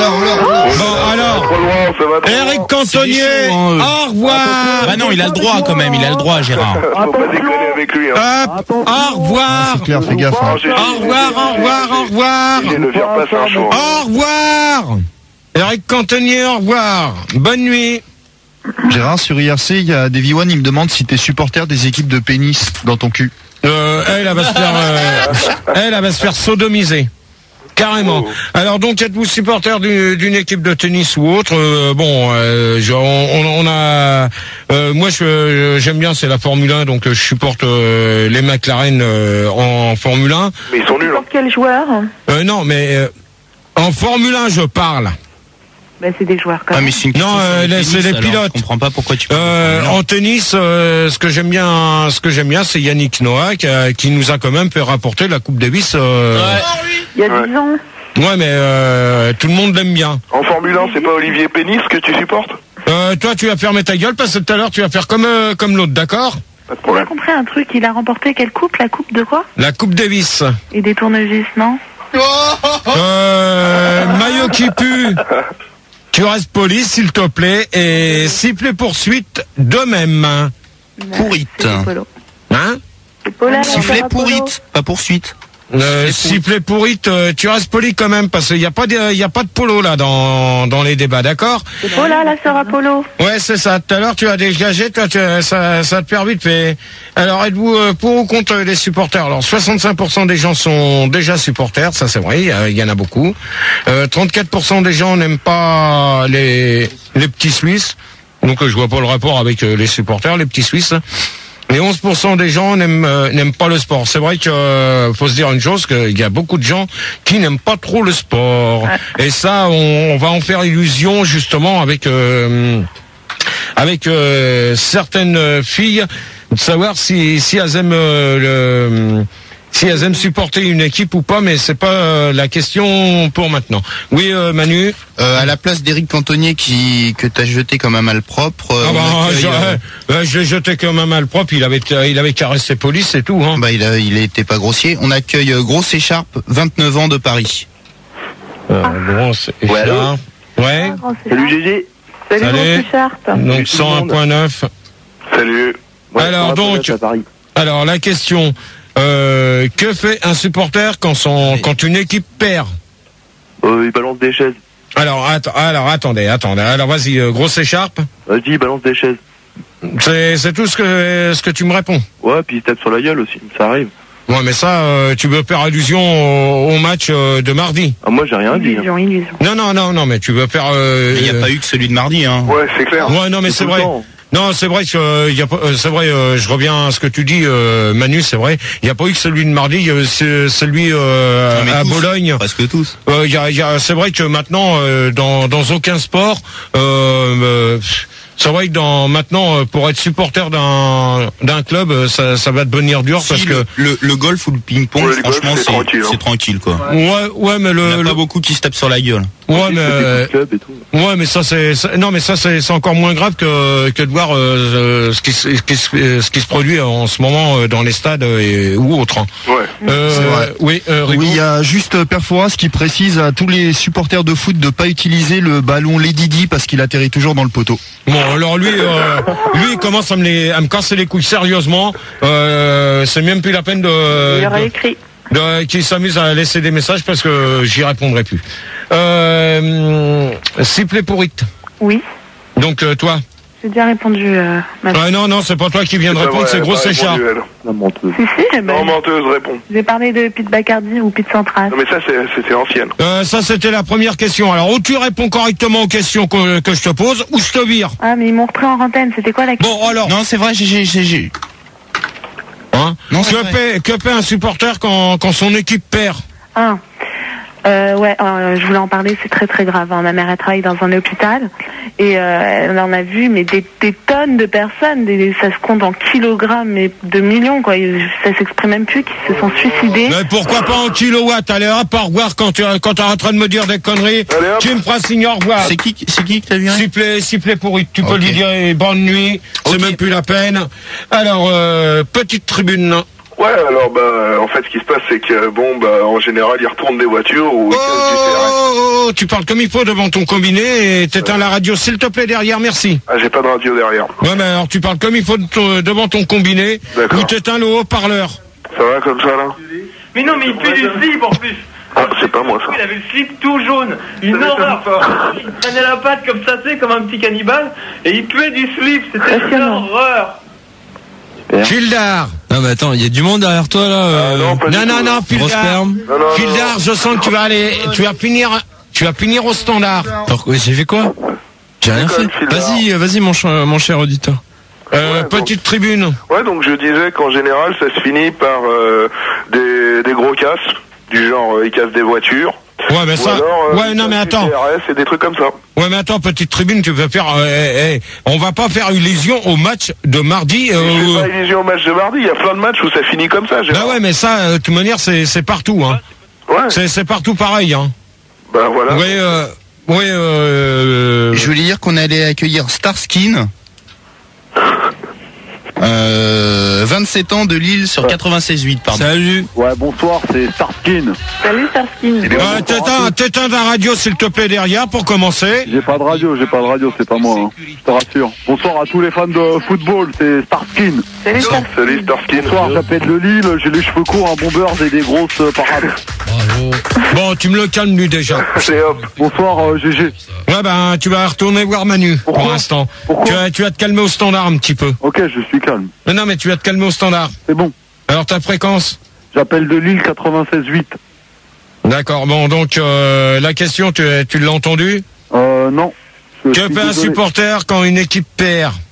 [SPEAKER 2] alors, Eric Cantonier, au revoir.
[SPEAKER 10] Bah non, il a le droit quand même, il a le droit, Gérard.
[SPEAKER 9] Faut pas déconner avec lui. Hein.
[SPEAKER 2] Hop, au revoir.
[SPEAKER 11] C'est clair, fais gaffe. Hein.
[SPEAKER 2] Au revoir, au revoir, au revoir.
[SPEAKER 9] Il ne vient pas sans chaud.
[SPEAKER 2] Au revoir. Eric Cantonier, au revoir. Bonne nuit.
[SPEAKER 12] Gérard, sur I R C, il y a Davy One, il me demande si t'es supporter des équipes de pénis dans ton cul.
[SPEAKER 2] Euh, elle, elle va se faire, euh, elle, elle va se faire sodomiser. Carrément. Alors donc, êtes-vous supporter du- d'une équipe de tennis ou autre? Euh, Bon, euh, je- on, on a, euh, moi, je- j'aime bien, c'est la Formule un, donc euh, je supporte euh, les McLaren euh, en Formule un.
[SPEAKER 9] Mais ils sont nuls. Hein.
[SPEAKER 7] Pour quel joueur?
[SPEAKER 2] Euh, non, mais euh, en Formule un, je parle.
[SPEAKER 7] Bah c'est des joueurs quand
[SPEAKER 10] Ah,
[SPEAKER 7] même.
[SPEAKER 10] mais c'est une question
[SPEAKER 2] Non,
[SPEAKER 10] sur
[SPEAKER 2] euh,
[SPEAKER 10] le
[SPEAKER 2] les-
[SPEAKER 10] tennis,
[SPEAKER 2] c'est les
[SPEAKER 10] alors,
[SPEAKER 2] pilotes.
[SPEAKER 10] Je comprends pas pourquoi tu parles.
[SPEAKER 2] Euh, en tennis, euh, ce que j'aime bien, ce que j'aime bien, c'est Yannick Noah qui, a- qui nous a quand même fait rapporter la Coupe Davis. Euh,
[SPEAKER 7] Il y a dix ans.
[SPEAKER 2] ouais, mais euh, tout le monde l'aime bien.
[SPEAKER 9] En Formule un, c'est pas Olivier Pénis que tu supportes?
[SPEAKER 2] Euh, toi, tu vas fermer ta gueule parce que tout à l'heure, tu vas faire comme euh, comme l'autre, d'accord?
[SPEAKER 9] Pas de
[SPEAKER 7] J'ai
[SPEAKER 9] problème.
[SPEAKER 7] compris un truc, il a remporté quelle coupe? La coupe de quoi?
[SPEAKER 2] La Coupe Davis.
[SPEAKER 7] Et des tournevis, non?
[SPEAKER 2] Euh, maillot qui pue. Tu restes poli, s'il te plaît, et sifflet poursuite de même.
[SPEAKER 10] Pourrite.
[SPEAKER 7] C'est des polos.
[SPEAKER 2] Hein?
[SPEAKER 7] C'est Paula,
[SPEAKER 10] Sifflet
[SPEAKER 7] Sarah Polo.
[SPEAKER 10] pourrite, pas poursuite.
[SPEAKER 2] Euh, sifflet pourrite, euh, tu restes poli quand même parce qu'il n'y a pas de, il y a pas de polo là dans dans les débats, d'accord?
[SPEAKER 7] C'est Paula, la sœur Apollo.
[SPEAKER 2] Ouais, c'est ça. Tout à l'heure, tu as dégagé, toi, tu, ça, ça te perd vite fait. Alors, êtes-vous euh, pour ou contre les supporters? Alors, soixante-cinq pour cent des gens sont déjà supporters, ça c'est vrai, il y, y en a beaucoup. Euh, trente-quatre pour cent des gens n'aiment pas les les petits Suisses. Donc, euh, je vois pas le rapport avec euh, les supporters, les petits Suisses. Les onze pour cent des gens n'aiment euh, n'aiment pas le sport. C'est vrai que euh, faut se dire une chose, qu'il y a beaucoup de gens qui n'aiment pas trop le sport. Ouais. Et ça, on, on va en faire illusion justement avec euh, avec euh, certaines filles, de savoir si si elles aiment euh, le si elles aiment supporter une équipe ou pas, mais c'est pas euh, la question pour maintenant. Oui, euh, Manu.
[SPEAKER 10] Euh, à la place d'Éric Cantonier qui que t'as jeté comme un malpropre. Euh,
[SPEAKER 2] ah bah,
[SPEAKER 10] accueille,
[SPEAKER 2] je,
[SPEAKER 10] euh...
[SPEAKER 2] euh, je l'ai jeté comme un malpropre. Il avait il avait caressé police, c'est tout. Hein.
[SPEAKER 10] Bah il a il était pas grossier. On accueille euh, Grosse Écharpe, vingt-neuf ans de Paris.
[SPEAKER 2] Euh, Grosse Écharpe. Ouais.
[SPEAKER 7] Ah,
[SPEAKER 5] Salut Gégé.
[SPEAKER 7] Salut,
[SPEAKER 2] Salut.
[SPEAKER 7] Grosse Écharpe.
[SPEAKER 2] Donc cent un virgule neuf.
[SPEAKER 9] Salut.
[SPEAKER 5] Ouais,
[SPEAKER 2] alors donc, alors la question. Euh, que fait un supporter quand son, quand une équipe perd?
[SPEAKER 5] Euh, il balance des chaises.
[SPEAKER 2] Alors, att- alors attendez, attendez. Alors vas-y, euh, Grosse Écharpe.
[SPEAKER 5] Vas-y, il balance des chaises.
[SPEAKER 2] C'est, c'est tout ce que, ce que tu me réponds.
[SPEAKER 5] Ouais, puis il tape sur la gueule aussi, ça arrive.
[SPEAKER 2] Ouais, mais ça, euh, tu veux faire allusion au, au match euh, de mardi.
[SPEAKER 5] Ah, moi j'ai rien dit.
[SPEAKER 7] Illusion, illusion.
[SPEAKER 2] Non, non, non, non, mais tu veux faire. Il
[SPEAKER 10] n'y a pas eu que celui de mardi, hein.
[SPEAKER 9] Ouais, c'est clair.
[SPEAKER 2] Ouais, non, mais c'est, c'est vrai. Non, c'est vrai que euh, y a pas, euh, c'est vrai. Euh, je reviens à ce que tu dis, euh, Manu. C'est vrai. Il y a pas eu que celui de mardi. Il y a eu celui euh,
[SPEAKER 10] non,
[SPEAKER 2] à
[SPEAKER 10] tous,
[SPEAKER 2] Bologne.
[SPEAKER 10] Presque tous.
[SPEAKER 2] Euh, y a, y a, c'est vrai que maintenant, euh, dans, dans aucun sport, euh, euh, c'est vrai que dans maintenant, euh, pour être supporter d'un d'un club, euh, ça, ça va devenir dur si, parce
[SPEAKER 10] le,
[SPEAKER 2] que
[SPEAKER 10] le, le golf ou le ping-pong,
[SPEAKER 9] ouais,
[SPEAKER 10] franchement,
[SPEAKER 9] golf, c'est,
[SPEAKER 10] c'est
[SPEAKER 9] tranquille, hein.
[SPEAKER 10] c'est tranquille, quoi.
[SPEAKER 2] Ouais, ouais, mais le.
[SPEAKER 10] Il y a
[SPEAKER 2] le...
[SPEAKER 10] pas beaucoup qui se tapent sur la gueule.
[SPEAKER 2] Ouais, mais euh, ouais, mais ça c'est ça, non, mais ça c'est c'est encore moins grave que que de voir euh, ce qui ce qui ce qui se produit en ce moment dans les stades et ou autres.
[SPEAKER 9] Ouais.
[SPEAKER 2] Euh,
[SPEAKER 12] c'est vrai.
[SPEAKER 2] Oui, euh,
[SPEAKER 12] oui, il y a juste Perforas qui précise à tous les supporters de foot de pas utiliser le ballon Lady Di parce qu'il atterrit toujours dans le poteau.
[SPEAKER 2] Bon, alors lui, euh, lui il commence à me les à me casser les couilles sérieusement. Euh, c'est même plus la peine de.
[SPEAKER 7] Il y aura écrit.
[SPEAKER 2] De, qui s'amuse à laisser des messages parce que j'y répondrai plus. Euh, sifflet pourrite.
[SPEAKER 7] Oui.
[SPEAKER 2] Donc euh, toi.
[SPEAKER 7] J'ai déjà répondu. Euh,
[SPEAKER 2] ah non non c'est pas toi qui viens de répondre, c'est Grosse Écharpe.
[SPEAKER 5] La menteuse.
[SPEAKER 7] Si si j'ai
[SPEAKER 9] Non, menteuse répond.
[SPEAKER 7] J'ai parlé de Pete Bacardi ou Pete Central.
[SPEAKER 9] Non mais ça c'est c'était ancienne.
[SPEAKER 2] Euh, ça c'était la première question. Alors ou tu réponds correctement aux questions que, que je te pose ou je te vire.
[SPEAKER 7] Ah mais ils m'ont repris en antenne. C'était quoi la question?
[SPEAKER 2] Bon alors.
[SPEAKER 10] Non c'est vrai j'ai j'ai j'ai.
[SPEAKER 2] Hein non, que, fait, que fait un supporter quand, quand son équipe perd?
[SPEAKER 7] Ah, euh, ouais, euh, je voulais en parler, c'est très très grave. Hein. Ma mère, elle travaille dans un hôpital et euh, elle en a vu mais des, des tonnes de personnes, des, ça se compte en kilogrammes et de millions, quoi. Ça s'exprime même plus, qui se sont suicidés.
[SPEAKER 2] Mais pourquoi pas en kilowatts? Allez hop, au revoir quand tu quand t'es en train de me dire des conneries. Tu me feras signe au revoir.
[SPEAKER 10] C'est qui, c'est qui que t'as vu?
[SPEAKER 2] Sifflet, sifflet pourri. Tu
[SPEAKER 10] okay.
[SPEAKER 2] peux lui dire bonne nuit. C'est okay. Même plus la peine. Alors, euh, petite tribune.
[SPEAKER 9] Ouais, alors bah en fait ce qui se passe c'est que bon bah en général ils retournent des voitures ou ils
[SPEAKER 2] oh,
[SPEAKER 9] cassent du C R S.
[SPEAKER 2] Oh, oh, tu parles comme il faut devant ton combiné et t'éteins euh. la radio s'il te plaît derrière, merci.
[SPEAKER 9] Ah j'ai pas de radio derrière.
[SPEAKER 2] Ouais mais alors tu parles comme il faut de ton, devant ton combiné ou t'éteins le haut-parleur.
[SPEAKER 9] Ça va comme ça là?
[SPEAKER 13] Mais non mais il pue du slip en plus.
[SPEAKER 9] Ah, c'est pas moi ça.
[SPEAKER 13] Il avait le slip tout jaune, une horreur. Il prenait la patte comme ça, tu sais, comme un petit cannibale, et il puait du slip, c'était une horreur.
[SPEAKER 2] Fildar.
[SPEAKER 8] Non mais attends, il y a du monde derrière toi là. Euh...
[SPEAKER 9] Ah, non, pas
[SPEAKER 2] non, non, non, Fildar. Fildar, je sens que tu vas aller, tu vas finir, tu vas finir au standard.
[SPEAKER 8] Alors, j'ai fait quoi? J'ai rien fait. Vas-y, vas-y mon, ch- mon cher auditeur.
[SPEAKER 2] Euh, ouais, petite donc, tribune.
[SPEAKER 9] Ouais, donc je disais qu'en général, ça se finit par euh, des, des gros casses, du genre euh, ils cassent des voitures.
[SPEAKER 2] Ouais, mais ça.
[SPEAKER 9] Alors, euh,
[SPEAKER 2] ouais, non, mais attends.
[SPEAKER 9] C R S et des trucs comme ça.
[SPEAKER 2] Ouais, mais attends, petite tribune, tu veux faire. Euh, eh, eh, on va pas faire illusion au match de mardi.
[SPEAKER 9] Euh, je fais
[SPEAKER 2] euh,
[SPEAKER 9] pas illusion au match de mardi. Il y a plein de matchs où ça finit comme ça.
[SPEAKER 2] Bah ouais, mais ça, de toute manière, c'est c'est partout, hein.
[SPEAKER 9] Ouais.
[SPEAKER 2] C'est c'est partout pareil, hein.
[SPEAKER 9] Bah voilà.
[SPEAKER 2] Ouais, euh, ouais. Euh,
[SPEAKER 10] Je voulais dire qu'on allait accueillir Starskin. Euh, vingt-sept ans de Lille sur quatre-vingt-seize huit, pardon.
[SPEAKER 8] Salut.
[SPEAKER 11] Ouais, bonsoir, c'est Starskin.
[SPEAKER 7] Salut Starskin.
[SPEAKER 2] Euh, t'éteins, t'éteins ta radio s'il te plaît derrière pour commencer.
[SPEAKER 11] J'ai pas de radio, j'ai pas de radio, c'est pas moi, hein. Je te rassure. Bonsoir à tous les fans de football, c'est Starskin.
[SPEAKER 7] Salut Starskin.
[SPEAKER 9] Salut Starskin.
[SPEAKER 11] Bonsoir, j'appelle de Lille, j'ai les cheveux courts, un bombers et des grosses euh, parades.
[SPEAKER 2] Bravo. Bon, tu me le calmes lui déjà.
[SPEAKER 9] C'est hop.
[SPEAKER 11] Bonsoir euh, G G.
[SPEAKER 2] Ouais, ben tu vas retourner voir Manu.
[SPEAKER 11] Pourquoi
[SPEAKER 2] pour l'instant.
[SPEAKER 11] Pourquoi
[SPEAKER 2] tu vas, tu vas te calmer au standard un petit peu.
[SPEAKER 11] Ok, je suis calme.
[SPEAKER 2] Non, non, mais tu vas te calmer au standard.
[SPEAKER 11] C'est bon.
[SPEAKER 2] Alors ta fréquence?
[SPEAKER 11] J'appelle de Lille quatre-vingt-seize huit.
[SPEAKER 2] D'accord, bon, donc euh, la question, tu, tu l'as entendue?
[SPEAKER 11] Euh, non.
[SPEAKER 2] Que fait un supporter quand une équipe perd?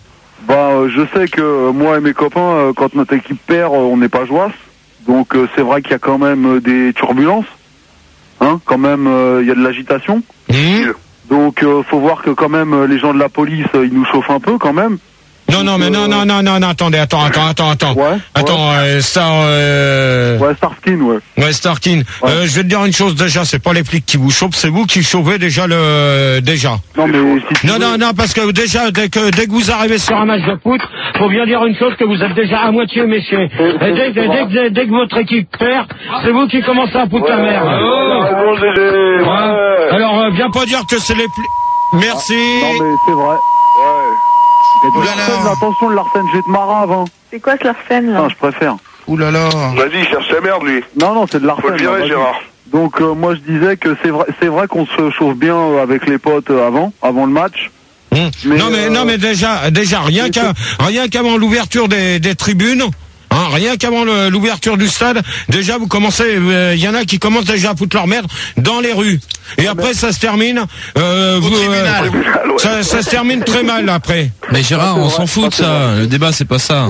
[SPEAKER 11] Bah, euh, je sais que euh, moi et mes copains, euh, quand notre équipe perd, euh, on n'est pas joyeux. Donc euh, c'est vrai qu'il y a quand même euh, des turbulences. Hein, quand même, euh, il y a de l'agitation.
[SPEAKER 2] Mmh.
[SPEAKER 11] Donc euh, faut voir que quand même euh, les gens de la police, euh, ils nous chauffent un peu quand même.
[SPEAKER 2] Non, non, mais non, non, non, non, non, attendez, attends, attends, attends, attends.
[SPEAKER 11] Ouais.
[SPEAKER 2] Attends, euh, Star, euh...
[SPEAKER 11] Ouais, Starskin, ouais.
[SPEAKER 2] Ouais, Starkin.
[SPEAKER 11] Ouais.
[SPEAKER 2] Euh, je vais te dire une chose déjà, c'est pas les flics qui vous chauffent, c'est vous qui chauffez déjà le, déjà.
[SPEAKER 11] Non, mais si tu
[SPEAKER 2] Non,
[SPEAKER 11] veux-
[SPEAKER 2] non, non, parce que déjà, dès que, dès que vous arrivez sur un match de foot, faut bien dire une chose, que vous êtes déjà à moitié méchés. Et dès, que- dès, que- dès que votre équipe perd, c'est vous qui commencez à foutre la merde.
[SPEAKER 9] Oh, c'est bon, G G.
[SPEAKER 2] Ouais. Alors, euh, viens pas dire que c'est les plus... Merci.
[SPEAKER 11] Non, mais c'est vrai.
[SPEAKER 9] Ouais.
[SPEAKER 11] Il y a du Larsen, attention, le Larsen, je vais te marave, hein.
[SPEAKER 7] C'est quoi ce Larsen là
[SPEAKER 11] Non, je préfère.
[SPEAKER 12] Ouh là là.
[SPEAKER 9] Vas-y, cherche la merde, lui.
[SPEAKER 11] Non, non, c'est de Larsen.
[SPEAKER 9] Faut le virer,
[SPEAKER 11] hein, vas-y.
[SPEAKER 9] Gérard.
[SPEAKER 11] Donc euh, moi je disais que c'est vrai, c'est vrai qu'on se chauffe bien euh, avec les potes euh, avant, avant le match.
[SPEAKER 2] Mmh.
[SPEAKER 11] Mais,
[SPEAKER 2] non mais
[SPEAKER 11] euh,
[SPEAKER 2] non mais déjà déjà rien qu'à rien qu'avant l'ouverture des, des tribunes, hein, rien qu'avant le- l'ouverture du stade, déjà vous commencez, il euh, y en a qui commencent déjà à foutre leur merde dans les rues. Et après ça se termine, euh, vous, euh, ça, ça se termine très mal après.
[SPEAKER 8] Mais Gérard, on s'en fout de ça. Le débat, c'est pas ça.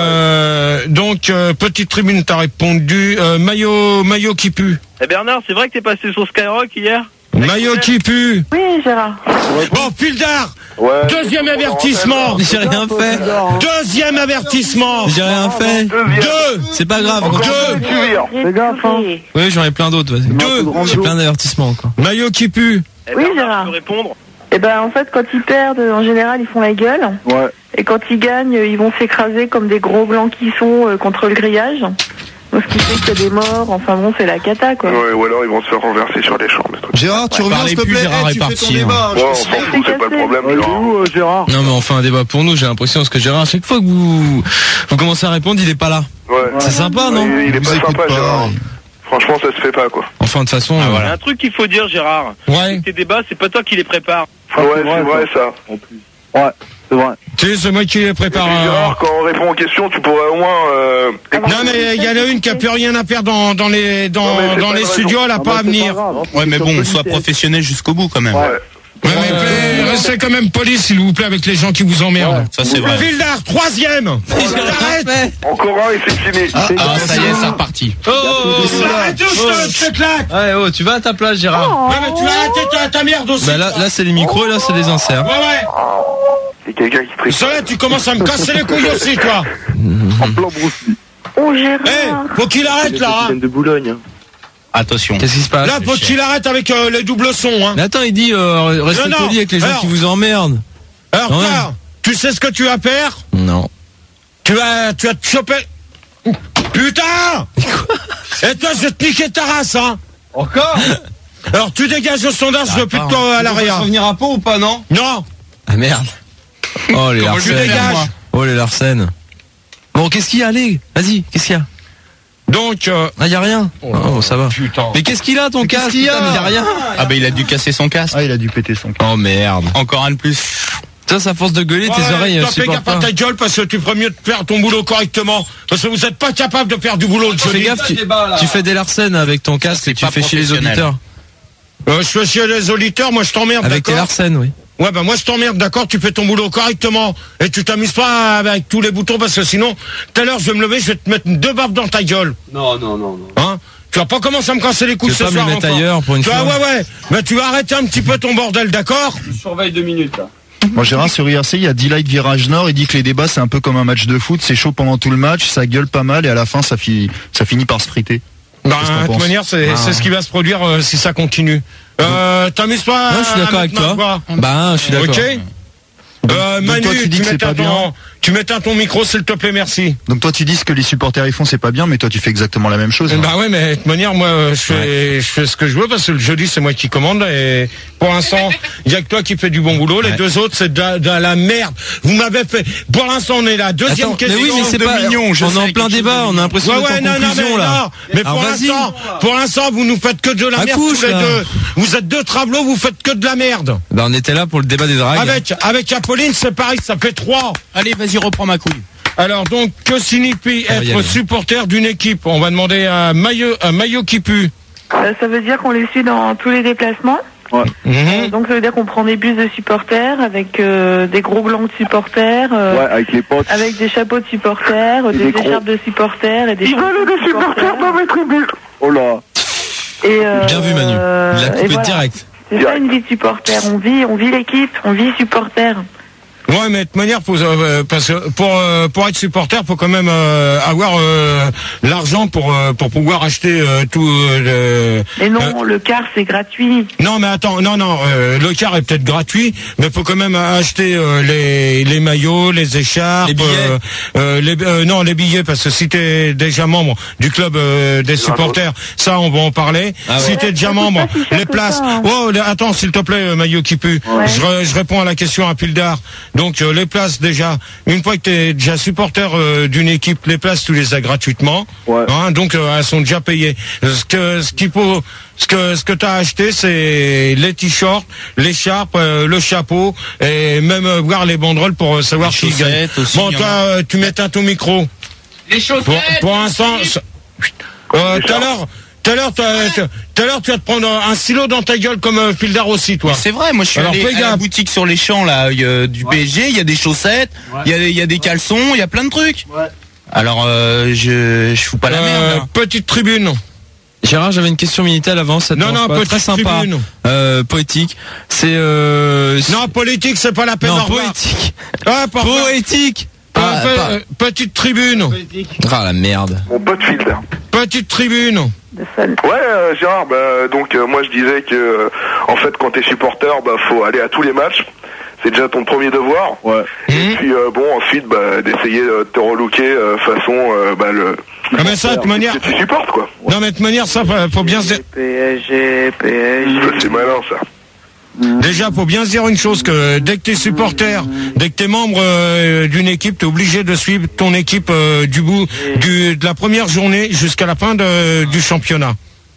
[SPEAKER 2] Euh, donc euh, petite tribune, t'as répondu. Euh, maillot maillot qui pue.
[SPEAKER 13] Eh Bernard, c'est vrai que t'es passé sur Skyrock hier?
[SPEAKER 2] Maillot qui pue.
[SPEAKER 7] Oui, Gérard.
[SPEAKER 2] Bon, Fildar.
[SPEAKER 9] Ouais.
[SPEAKER 2] Deuxième avertissement.
[SPEAKER 8] J'ai rien fait.
[SPEAKER 2] Deuxième avertissement.
[SPEAKER 8] J'ai rien fait.
[SPEAKER 2] Deux.
[SPEAKER 8] C'est pas grave.
[SPEAKER 2] Deux.
[SPEAKER 11] Fais gaffe, hein.
[SPEAKER 8] Oui, j'en ai plein d'autres. Vas-y.
[SPEAKER 2] Deux.
[SPEAKER 8] J'ai plein d'avertissements encore.
[SPEAKER 2] Maillot qui pue.
[SPEAKER 13] Eh
[SPEAKER 7] Oui,
[SPEAKER 13] Bernard,
[SPEAKER 7] Gérard.
[SPEAKER 13] tu peux répondre?
[SPEAKER 7] Eh ben, en fait, quand ils perdent, en général, ils font la gueule.
[SPEAKER 11] Ouais.
[SPEAKER 7] Et quand ils gagnent, ils vont s'écraser comme des gros blancs qui sont euh, contre le grillage. Donc, ce qui fait qu'il y a des morts. Enfin bon, c'est la cata, quoi.
[SPEAKER 9] Ouais, ou alors ils vont se faire renverser sur les champs. des trucs.
[SPEAKER 12] Gérard, tu reviens,
[SPEAKER 8] Parlez
[SPEAKER 12] s'il te
[SPEAKER 8] plus,
[SPEAKER 12] plaît.
[SPEAKER 8] Gérard
[SPEAKER 12] Eh,
[SPEAKER 8] est
[SPEAKER 12] tu fais
[SPEAKER 8] parti,
[SPEAKER 12] ton débat.
[SPEAKER 9] Ouais, on s'en fout, c'est pas le problème.
[SPEAKER 11] Euh, il est
[SPEAKER 9] Gérard.
[SPEAKER 11] où, euh, Gérard?
[SPEAKER 8] Non, mais on fait un débat pour nous. J'ai l'impression parce que Gérard, à chaque fois que vous vous commencez à répondre, il est pas là.
[SPEAKER 9] Ouais.
[SPEAKER 8] C'est sympa, non?
[SPEAKER 9] Il, il est
[SPEAKER 12] Vous
[SPEAKER 9] pas
[SPEAKER 12] écoute
[SPEAKER 9] sympa,
[SPEAKER 12] pas.
[SPEAKER 9] Gérard. Franchement, ça se fait pas, quoi.
[SPEAKER 8] Enfin, de toute façon,
[SPEAKER 13] Il y
[SPEAKER 8] voilà.
[SPEAKER 13] a un truc qu'il faut dire, Gérard.
[SPEAKER 2] Ouais.
[SPEAKER 13] Tes débats, c'est pas toi qui les prépare.
[SPEAKER 11] Ah,
[SPEAKER 9] Ouais, c'est vrai, ça.
[SPEAKER 11] Ouais, c'est vrai.
[SPEAKER 2] Tu sais, c'est moi qui les prépare.
[SPEAKER 9] Et puis, Gérard, quand on répond aux questions, tu pourrais au moins... Euh...
[SPEAKER 2] Non mais il y en a une qui a plus rien à faire dans, dans les dans,
[SPEAKER 9] Non, mais c'est
[SPEAKER 2] dans
[SPEAKER 9] pas
[SPEAKER 2] les
[SPEAKER 9] une
[SPEAKER 2] studios, elle a
[SPEAKER 11] Ah,
[SPEAKER 2] pas
[SPEAKER 11] bah,
[SPEAKER 2] à
[SPEAKER 11] c'est
[SPEAKER 2] venir.
[SPEAKER 11] pas grave, hein.
[SPEAKER 10] Ouais, mais
[SPEAKER 11] C'est
[SPEAKER 10] bon,
[SPEAKER 11] sur
[SPEAKER 10] sois
[SPEAKER 11] politesse.
[SPEAKER 10] professionnel jusqu'au bout quand même.
[SPEAKER 9] Ouais.
[SPEAKER 2] Ouais, mais restez quand même poli, s'il vous plaît, avec les gens qui vous emmerdent.
[SPEAKER 10] Ça, c'est vrai.
[SPEAKER 2] Fildar, troisième. Arrête.
[SPEAKER 9] Encore un et c'est fini.
[SPEAKER 10] Ah, ah, ça y est, c'est reparti.
[SPEAKER 8] Oh, oh,
[SPEAKER 2] Arrête, je te- je te claque.
[SPEAKER 8] Ouais, oh, tu vas à ta place, Gérard.
[SPEAKER 2] Ouais, mais tu vas arrêter ta, ta merde aussi.
[SPEAKER 8] Bah là, là c'est les micros et là, c'est les inserts.
[SPEAKER 2] Ouais, ouais.
[SPEAKER 9] C'est quelqu'un qui triche.
[SPEAKER 2] Ça, là, tu commences à me casser les couilles aussi, toi.
[SPEAKER 11] En plan Bruce Lee.
[SPEAKER 7] Oh, Gérard.
[SPEAKER 2] Eh, faut qu'il arrête, là. hein.
[SPEAKER 9] de Boulogne.
[SPEAKER 10] Attention.
[SPEAKER 8] Qu'est-ce qui se passe?
[SPEAKER 2] Là, faut qu'il arrête avec euh, les doubles sons, hein.
[SPEAKER 8] Mais attends, il dit euh, restez
[SPEAKER 2] Non, non.
[SPEAKER 8] poli avec les gens
[SPEAKER 2] Alors-
[SPEAKER 8] qui vous emmerdent.
[SPEAKER 2] Alors,
[SPEAKER 8] Ouais.
[SPEAKER 2] toi, tu sais ce que tu vas faire?
[SPEAKER 8] Non.
[SPEAKER 2] Tu vas, tu vas te choper. Putain! Et toi, je vais te niquer ta race, hein.
[SPEAKER 12] Encore?
[SPEAKER 2] Alors, tu dégages le sondage, je veux plus de toi à
[SPEAKER 12] Tu
[SPEAKER 2] l'arrière.
[SPEAKER 12] vas revenir à Pau ou pas, non?
[SPEAKER 2] Non!
[SPEAKER 8] Ah merde. Oh les
[SPEAKER 2] Comment je
[SPEAKER 8] Larsen.
[SPEAKER 2] dégage?
[SPEAKER 8] Oh les Larsen. Bon, qu'est-ce qu'il y a? Allez, vas-y, qu'est-ce qu'il y a?
[SPEAKER 2] Donc, euh,
[SPEAKER 8] Ah, y a rien. Oh, ça va.
[SPEAKER 2] putain.
[SPEAKER 8] Mais qu'est-ce qu'il a ton casque?
[SPEAKER 12] qu'il y a
[SPEAKER 8] Putain, mais y a rien.
[SPEAKER 10] Ah bah il a dû casser son casque.
[SPEAKER 12] Ah, il a dû péter son casque.
[SPEAKER 8] Oh merde.
[SPEAKER 10] Encore un de plus.
[SPEAKER 8] Ça, ça force de gueuler, tes
[SPEAKER 2] Ouais,
[SPEAKER 8] oreilles
[SPEAKER 2] toi,
[SPEAKER 8] euh,
[SPEAKER 2] fais
[SPEAKER 8] supportent
[SPEAKER 2] gaffe à
[SPEAKER 8] pas.
[SPEAKER 2] ta gueule parce que tu ferais mieux de faire ton boulot correctement. Parce que vous êtes pas capable de faire du boulot, je
[SPEAKER 8] Fais
[SPEAKER 2] dis.
[SPEAKER 8] gaffe, tu, tu fais des Larsen avec ton casque
[SPEAKER 10] c'est
[SPEAKER 8] et tu
[SPEAKER 10] pas
[SPEAKER 8] fais chier les
[SPEAKER 10] professionnel.
[SPEAKER 8] auditeurs.
[SPEAKER 2] Euh, je fais chier les auditeurs, moi je t'emmerde,
[SPEAKER 8] Avec tes
[SPEAKER 2] d'accord?
[SPEAKER 8] Larsen, oui.
[SPEAKER 2] Ouais, bah moi je t'emmerde, d'accord? Tu fais ton boulot correctement. Et tu t'amuses pas avec tous les boutons parce que sinon, tout à l'heure je vais me lever, je vais te mettre deux baffes dans ta gueule.
[SPEAKER 13] Non, non, non, non.
[SPEAKER 2] Hein? Tu vas pas commencer à me casser les couilles
[SPEAKER 8] Tu
[SPEAKER 2] ce
[SPEAKER 8] veux pas me
[SPEAKER 2] soir,
[SPEAKER 8] les mettre
[SPEAKER 2] enfin.
[SPEAKER 8] ailleurs pour une
[SPEAKER 2] Tu vois,
[SPEAKER 8] fois?
[SPEAKER 2] ouais, ouais. Mais tu vas arrêter un petit peu ton bordel, d'accord?
[SPEAKER 13] Je surveille deux minutes, là.
[SPEAKER 12] Moi, Gérard, sur I R C, il y a D-Light Virage Nord. Il dit que les débats, c'est un peu comme un match de foot. C'est chaud pendant tout le match, ça gueule pas mal et à la fin, ça, fi- ça finit par se friter.
[SPEAKER 2] Bah,
[SPEAKER 12] Qu'est-ce que t'en
[SPEAKER 2] de toute
[SPEAKER 12] penses?
[SPEAKER 2] manière, c'est
[SPEAKER 8] Ah.
[SPEAKER 2] c'est ce qui va se produire euh, si ça continue. Euh, t'amuses pas?
[SPEAKER 8] Non, je suis d'accord avec
[SPEAKER 2] maintenant,
[SPEAKER 8] toi.
[SPEAKER 2] quoi.
[SPEAKER 8] Bah, je suis d'accord.
[SPEAKER 2] Ok? Euh,
[SPEAKER 12] donc
[SPEAKER 2] Manu,
[SPEAKER 12] toi, tu dis que c'est
[SPEAKER 2] m'éteins
[SPEAKER 12] pas bien.
[SPEAKER 2] ton, tu m'éteins ton micro, s'il te plaît, merci.
[SPEAKER 12] Donc toi, tu dis ce que les supporters ils font, c'est pas bien, mais toi, tu fais exactement la même chose. hein.
[SPEAKER 2] Bah ouais, mais de toute manière, moi, euh, je fais, je fais ce que je veux parce que le jeudi, c'est moi qui commande et pour l'instant, il y a que toi qui fais du bon boulot. Les
[SPEAKER 8] Ouais.
[SPEAKER 2] deux autres, c'est de, la- de la merde. Vous m'avez fait. Pour l'instant, on est là. Deuxième
[SPEAKER 8] Attends, mais
[SPEAKER 2] question.
[SPEAKER 8] oui, mais c'est
[SPEAKER 2] de
[SPEAKER 8] pas.
[SPEAKER 2] mignon, je
[SPEAKER 8] on est
[SPEAKER 2] sais,
[SPEAKER 8] en plein
[SPEAKER 2] quelque
[SPEAKER 8] débat,
[SPEAKER 2] chose de
[SPEAKER 8] on a l'impression
[SPEAKER 2] Ouais,
[SPEAKER 8] d'être
[SPEAKER 2] ouais,
[SPEAKER 8] en
[SPEAKER 2] non, non,
[SPEAKER 8] conclusion
[SPEAKER 2] mais
[SPEAKER 8] là.
[SPEAKER 2] non. Mais
[SPEAKER 8] Alors,
[SPEAKER 2] pour
[SPEAKER 8] vas-y.
[SPEAKER 2] l'instant, pour l'instant, vous nous faites que de la merde
[SPEAKER 8] Accouche,
[SPEAKER 2] tous les
[SPEAKER 8] là.
[SPEAKER 2] deux. Vous êtes deux travelots, vous faites que de la merde.
[SPEAKER 8] Bah, on était là pour le débat des dragues.
[SPEAKER 2] Avec, avec Apolline, c'est pareil, ça fait trois.
[SPEAKER 10] Allez, vas-y, reprends ma couille.
[SPEAKER 2] Alors donc, que signifie
[SPEAKER 8] On va y
[SPEAKER 2] être
[SPEAKER 8] aller.
[SPEAKER 2] supporter d'une équipe? On va demander à Maillot, à Maillot qui pue.
[SPEAKER 7] Euh, ça veut dire qu'on les suit dans tous les déplacements.
[SPEAKER 11] Ouais.
[SPEAKER 7] Euh, donc ça veut dire qu'on prend des bus de supporters avec euh, des gros glands de supporters, euh,
[SPEAKER 11] Ouais, avec les potes.
[SPEAKER 7] avec des chapeaux de supporters,
[SPEAKER 11] Et
[SPEAKER 7] des,
[SPEAKER 11] des gros-
[SPEAKER 7] écharpes de supporters et des
[SPEAKER 11] Ils
[SPEAKER 7] chaussures
[SPEAKER 11] veulent
[SPEAKER 7] de
[SPEAKER 11] des supporters dans mes tribunes. Oh là.
[SPEAKER 7] Et, euh,
[SPEAKER 8] Bien vu, Manu. Il l'a
[SPEAKER 7] et
[SPEAKER 8] coupé
[SPEAKER 7] voilà.
[SPEAKER 8] direct.
[SPEAKER 7] C'est ça une vie de supporter. On vit, on vit l'équipe, on vit supporter.
[SPEAKER 2] Ouais, mais de toute manière, faut, euh, parce que pour euh, pour être supporter, faut quand même euh, avoir euh, l'argent pour euh, pour pouvoir acheter euh, tout. Euh,
[SPEAKER 7] Mais non, le car c'est gratuit.
[SPEAKER 2] Non, mais attends, non, non, euh, le car est peut-être gratuit, mais faut quand même acheter euh, les les maillots, les écharpes,
[SPEAKER 8] Les billets.
[SPEAKER 2] euh, euh, les, euh, non, les billets, parce que si t'es déjà membre du club euh, des supporters, ça, on va en parler.
[SPEAKER 8] Ah ouais.
[SPEAKER 2] Si t'es déjà membre, les places.
[SPEAKER 7] ça, hein.
[SPEAKER 2] Oh, les- attends, s'il te plaît, euh, maillot qui pue. Je, re- je réponds à la question à Pildar. Donc euh, les places déjà, une fois que t'es déjà supporter euh, d'une équipe, les places tu les as gratuitement.
[SPEAKER 11] Ouais.
[SPEAKER 2] Hein, donc euh, elles sont déjà payées. Ce que ce qu'il faut, ce que ce que t'as acheté, c'est les t-shirts, l'écharpe, euh, le chapeau et même euh, voir les banderoles pour euh, savoir
[SPEAKER 10] Les
[SPEAKER 2] qui gagne.
[SPEAKER 10] chaussettes aussi,
[SPEAKER 2] Bon,
[SPEAKER 10] il y en
[SPEAKER 2] toi,
[SPEAKER 10] a.
[SPEAKER 2] euh, tu m'éteins ton micro.
[SPEAKER 3] Les chaussettes.
[SPEAKER 2] Pour, pour l'instant, ça- euh, tout à l'heure. Tout à l'heure, t'as- t'as- tout à l'heure, tu vas te prendre un stylo dans ta gueule comme euh, Pildar aussi, toi.
[SPEAKER 10] Mais c'est vrai, moi je suis
[SPEAKER 2] Alors,
[SPEAKER 10] allé
[SPEAKER 2] fais
[SPEAKER 10] à la
[SPEAKER 2] gaffe.
[SPEAKER 10] boutique sur les champs là, il y a du P S G, il y a des chaussettes, il y a des- il y a des caleçons, il y a plein de trucs. Alors euh, je je fous pas la
[SPEAKER 2] Euh,
[SPEAKER 10] merde. là.
[SPEAKER 2] petite tribune.
[SPEAKER 8] Gérard, j'avais une question Minitel avant, ça te
[SPEAKER 2] Non,
[SPEAKER 8] dérange
[SPEAKER 2] non,
[SPEAKER 8] pas,
[SPEAKER 2] petite
[SPEAKER 8] très sympa,
[SPEAKER 2] tribune.
[SPEAKER 8] euh, poétique. C'est euh...
[SPEAKER 2] Non, politique, c'est pas la peine.
[SPEAKER 8] non,
[SPEAKER 2] au revoir.
[SPEAKER 8] poétique.
[SPEAKER 2] Ah, par contre,
[SPEAKER 8] Poétique.
[SPEAKER 2] euh,
[SPEAKER 8] Pas-
[SPEAKER 2] pe-
[SPEAKER 8] pas-
[SPEAKER 2] euh, petite tribune.
[SPEAKER 8] Ah la merde.
[SPEAKER 9] Mon pote Fielder.
[SPEAKER 2] Petite tribune.
[SPEAKER 7] De fun.
[SPEAKER 9] Ouais, euh, Gérard, bah, donc euh, moi je disais que euh, en fait quand t'es supporter, bah faut aller à tous les matchs. C'est déjà ton premier devoir.
[SPEAKER 11] Ouais.
[SPEAKER 9] Et puis euh, bon, ensuite bah, d'essayer euh, de te relooker euh, façon euh, bah, le.
[SPEAKER 2] Ah, mais ça, de toute manière.
[SPEAKER 9] Que tu supportes quoi.
[SPEAKER 2] Non, mais de toute manière, ça, faut faut bien se...
[SPEAKER 5] P S G, P S G.
[SPEAKER 9] Ça, c'est malin ça.
[SPEAKER 2] Déjà, faut bien se dire une chose, que dès que t'es supporter, dès que t'es membre euh, d'une équipe, t'es obligé de suivre ton équipe euh, du bout, du, de la première journée jusqu'à la fin de, du championnat.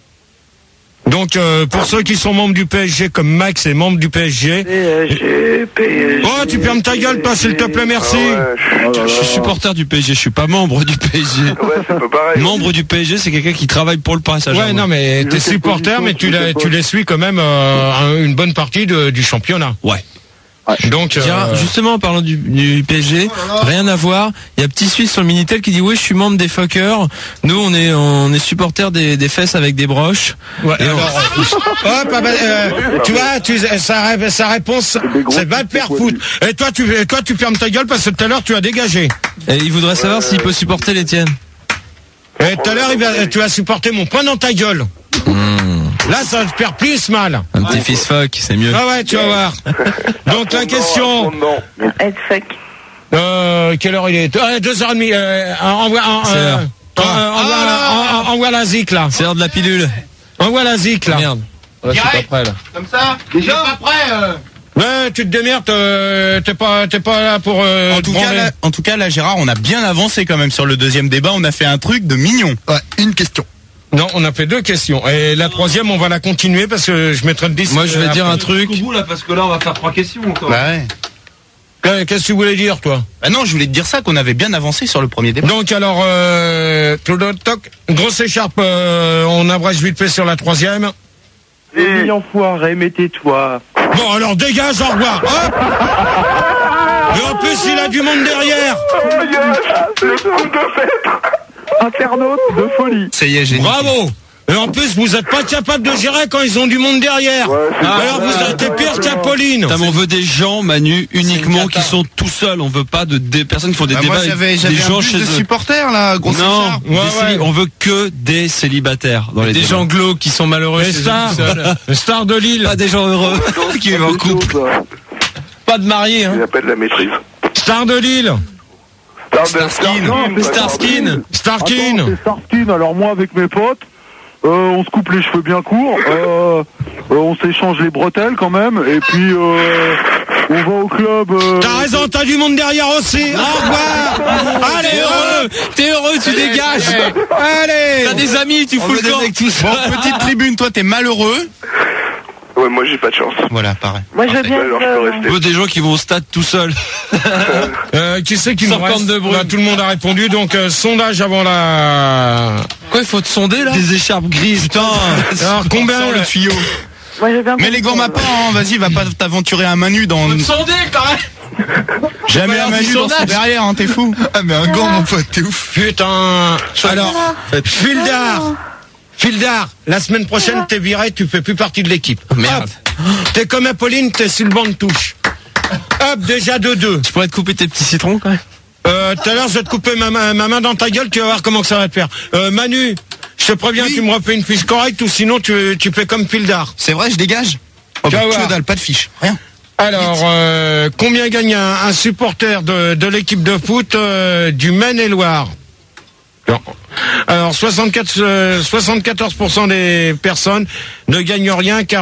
[SPEAKER 2] Donc, euh, pour ceux qui sont membres du P S G, comme Max est membre du P S G...
[SPEAKER 5] P S G, P S G.
[SPEAKER 2] Oh, tu fermes ta gueule, toi, s'il te plaît, merci.
[SPEAKER 9] Ah ouais,
[SPEAKER 8] Je suis supporter du P S G, je suis pas membre du P S G.
[SPEAKER 9] ouais, c'est pas pareil.
[SPEAKER 8] Membre du P S G, c'est quelqu'un qui travaille pour le Paris
[SPEAKER 2] Ouais,
[SPEAKER 8] Saint-Germain.
[SPEAKER 2] non, mais t'es supporter, mais tu, la, tu les suis quand même euh, un- une bonne partie de, du championnat.
[SPEAKER 8] Ouais.
[SPEAKER 2] Donc,
[SPEAKER 8] Gérard,
[SPEAKER 2] euh,
[SPEAKER 8] justement, en parlant du, du P S G, rien à voir. Il y a Petit Suisse sur le Minitel qui dit oui, je suis membre des fuckers. Nous, on est, on est supporters des, des fesses avec des broches.
[SPEAKER 2] ouais,
[SPEAKER 8] Et on-
[SPEAKER 2] alors, hop, ah bah, euh, tu vois, tu, sa, ré- sa réponse, c'est va te faire foutre. Et toi, tu, et toi, tu fermes ta gueule parce que tout à l'heure, tu as dégagé.
[SPEAKER 8] Et il voudrait savoir s'il peut supporter les tiennes.
[SPEAKER 2] Et tout à l'heure, il va- tu vas supporter mon poing dans ta gueule. Là, ça va te faire plus mal.
[SPEAKER 8] Un petit fils fuck, c'est mieux.
[SPEAKER 2] Ah ouais, tu vas voir. Donc, la question,
[SPEAKER 7] Head fuck.
[SPEAKER 2] euh, quelle heure il est? Euh, deux heures et demie, euh, envoie, en-
[SPEAKER 8] C'est
[SPEAKER 2] euh,
[SPEAKER 8] l'heure.
[SPEAKER 2] euh, envoie, la- en- envoie la zik, là.
[SPEAKER 8] C'est l'heure de la pilule.
[SPEAKER 2] Envoie la zik, là.
[SPEAKER 8] Merde. Ouais, je suis pas prêt, là.
[SPEAKER 10] Comme ça, déjà pas prêt.
[SPEAKER 2] Ouais, tu te démerdes, euh, t'es pas, t'es pas là pour. Euh,
[SPEAKER 10] En tout
[SPEAKER 2] te
[SPEAKER 10] cas,
[SPEAKER 2] branler.
[SPEAKER 10] là, en tout cas, là, Gérard, on a bien avancé quand même sur le deuxième débat. On a fait un truc de mignon.
[SPEAKER 12] Ouais, une question.
[SPEAKER 2] Non, on a fait deux questions. Et la troisième, on va la continuer parce que je mettrai le dix.
[SPEAKER 8] Moi, je vais dire un truc.
[SPEAKER 3] Au bout là, parce que là, on va faire trois questions encore.
[SPEAKER 10] Bah ouais.
[SPEAKER 2] Euh, Qu'est-ce que tu voulais dire, toi?
[SPEAKER 10] Bah non, je voulais te dire ça, qu'on avait bien avancé sur le premier débat.
[SPEAKER 2] Donc, alors, euh, toc, toc, grosse écharpe, euh, on abrège vite fait sur la troisième.
[SPEAKER 13] Et enfoiré, mais tais-toi.
[SPEAKER 2] Bon, alors, dégage, au revoir. Hop. Et en plus, il a du monde derrière.
[SPEAKER 13] Internaute de folie.
[SPEAKER 10] Ça y est, j'ai
[SPEAKER 2] Bravo. Et en plus, vous êtes pas capable de gérer quand ils ont du monde derrière. Alors, vous êtes pire qu'Apolline.
[SPEAKER 8] Putain, mais on veut des gens, Manu, uniquement qui sont tout seuls. On veut pas de des personnes qui font des
[SPEAKER 12] Bah,
[SPEAKER 8] débats
[SPEAKER 12] moi,
[SPEAKER 8] avec
[SPEAKER 12] j'avais,
[SPEAKER 8] des
[SPEAKER 12] j'avais
[SPEAKER 8] gens
[SPEAKER 12] un bus
[SPEAKER 8] chez
[SPEAKER 12] de
[SPEAKER 8] eux.
[SPEAKER 12] supporters, là, grosse
[SPEAKER 8] Non,
[SPEAKER 12] écharpe.
[SPEAKER 8] des
[SPEAKER 2] Ouais,
[SPEAKER 8] céli-
[SPEAKER 2] ouais.
[SPEAKER 8] on veut que des célibataires dans les
[SPEAKER 3] Des
[SPEAKER 8] débats.
[SPEAKER 3] gens glauques qui sont malheureux
[SPEAKER 2] Les
[SPEAKER 3] chez eux
[SPEAKER 2] stars,
[SPEAKER 3] tout seuls.
[SPEAKER 2] les stars de Lille.
[SPEAKER 8] Pas des gens heureux qui vivent en couple. Pas de mariés, hein.
[SPEAKER 9] Il appelle la maîtrise.
[SPEAKER 2] Stars de Lille.
[SPEAKER 8] Starskin. Starskin.
[SPEAKER 2] Starkin.
[SPEAKER 11] Attends, c'est Starskin. Alors moi avec mes potes, euh, on se coupe les cheveux bien courts, euh, euh, on s'échange les bretelles quand même, et puis euh, on va au club. Euh,
[SPEAKER 2] T'as raison, t'as du monde derrière aussi. Au revoir. Allez,
[SPEAKER 8] T'es heureux, t'es heureux, tu dégages.
[SPEAKER 2] allez.
[SPEAKER 8] T'as des amis, tu
[SPEAKER 10] On
[SPEAKER 8] fous
[SPEAKER 10] veut
[SPEAKER 8] le
[SPEAKER 10] des
[SPEAKER 8] camp.
[SPEAKER 10] mecs tout seuls. Bon, petite tribune, toi, t'es malheureux.
[SPEAKER 9] Ouais, moi j'ai pas de chance.
[SPEAKER 10] Voilà, pareil.
[SPEAKER 7] Moi, je veux bien.
[SPEAKER 9] Alors je peux
[SPEAKER 7] euh,
[SPEAKER 9] rester.
[SPEAKER 8] On veut des gens qui vont au stade tout seuls.
[SPEAKER 2] Euh, qui c'est qui nous
[SPEAKER 8] cinquante
[SPEAKER 2] reste
[SPEAKER 8] de bruit.
[SPEAKER 2] Bah, tout le monde a répondu, donc euh, sondage avant la...
[SPEAKER 8] Quoi, il faut te sonder là? Des écharpes grises. Putain.
[SPEAKER 2] Alors combien
[SPEAKER 10] Sors le tuyau.
[SPEAKER 7] Moi, j'ai bien
[SPEAKER 10] Mais les gants pas, hein, vas-y, va pas t'aventurer à main nue dans...
[SPEAKER 8] Sondé, quand même.
[SPEAKER 10] Jamais à main nue dans son derrière, hein, t'es fou.
[SPEAKER 12] Ah, mais un gant, mon pote, t'es ouf.
[SPEAKER 2] Putain. Alors, Fildar. Fildar, la semaine prochaine, t'es viré, tu fais plus partie de l'équipe.
[SPEAKER 8] Merde.
[SPEAKER 2] Hop. T'es comme Apolline, t'es sur le banc de touche. Hop, déjà deux deux.
[SPEAKER 8] Je pourrais te couper tes petits citrons, quand même.
[SPEAKER 2] Euh, tout à l'heure, je vais te couper ma main, ma main dans ta gueule, tu vas voir comment que ça va te faire. Euh, Manu, je te préviens, tu me refais une fiche correcte ou sinon tu, tu fais comme Fildar.
[SPEAKER 10] C'est vrai, je dégage. Oh,
[SPEAKER 2] Tu vas
[SPEAKER 10] bah,
[SPEAKER 2] voir.
[SPEAKER 10] que dalle, pas de fiche, rien.
[SPEAKER 2] Alors, euh, combien gagne un, un supporter de, de l'équipe de foot euh, du Maine-et-Loire? Non. Alors, soixante-quatre, euh, soixante-quatorze pour cent des personnes ne gagnent rien car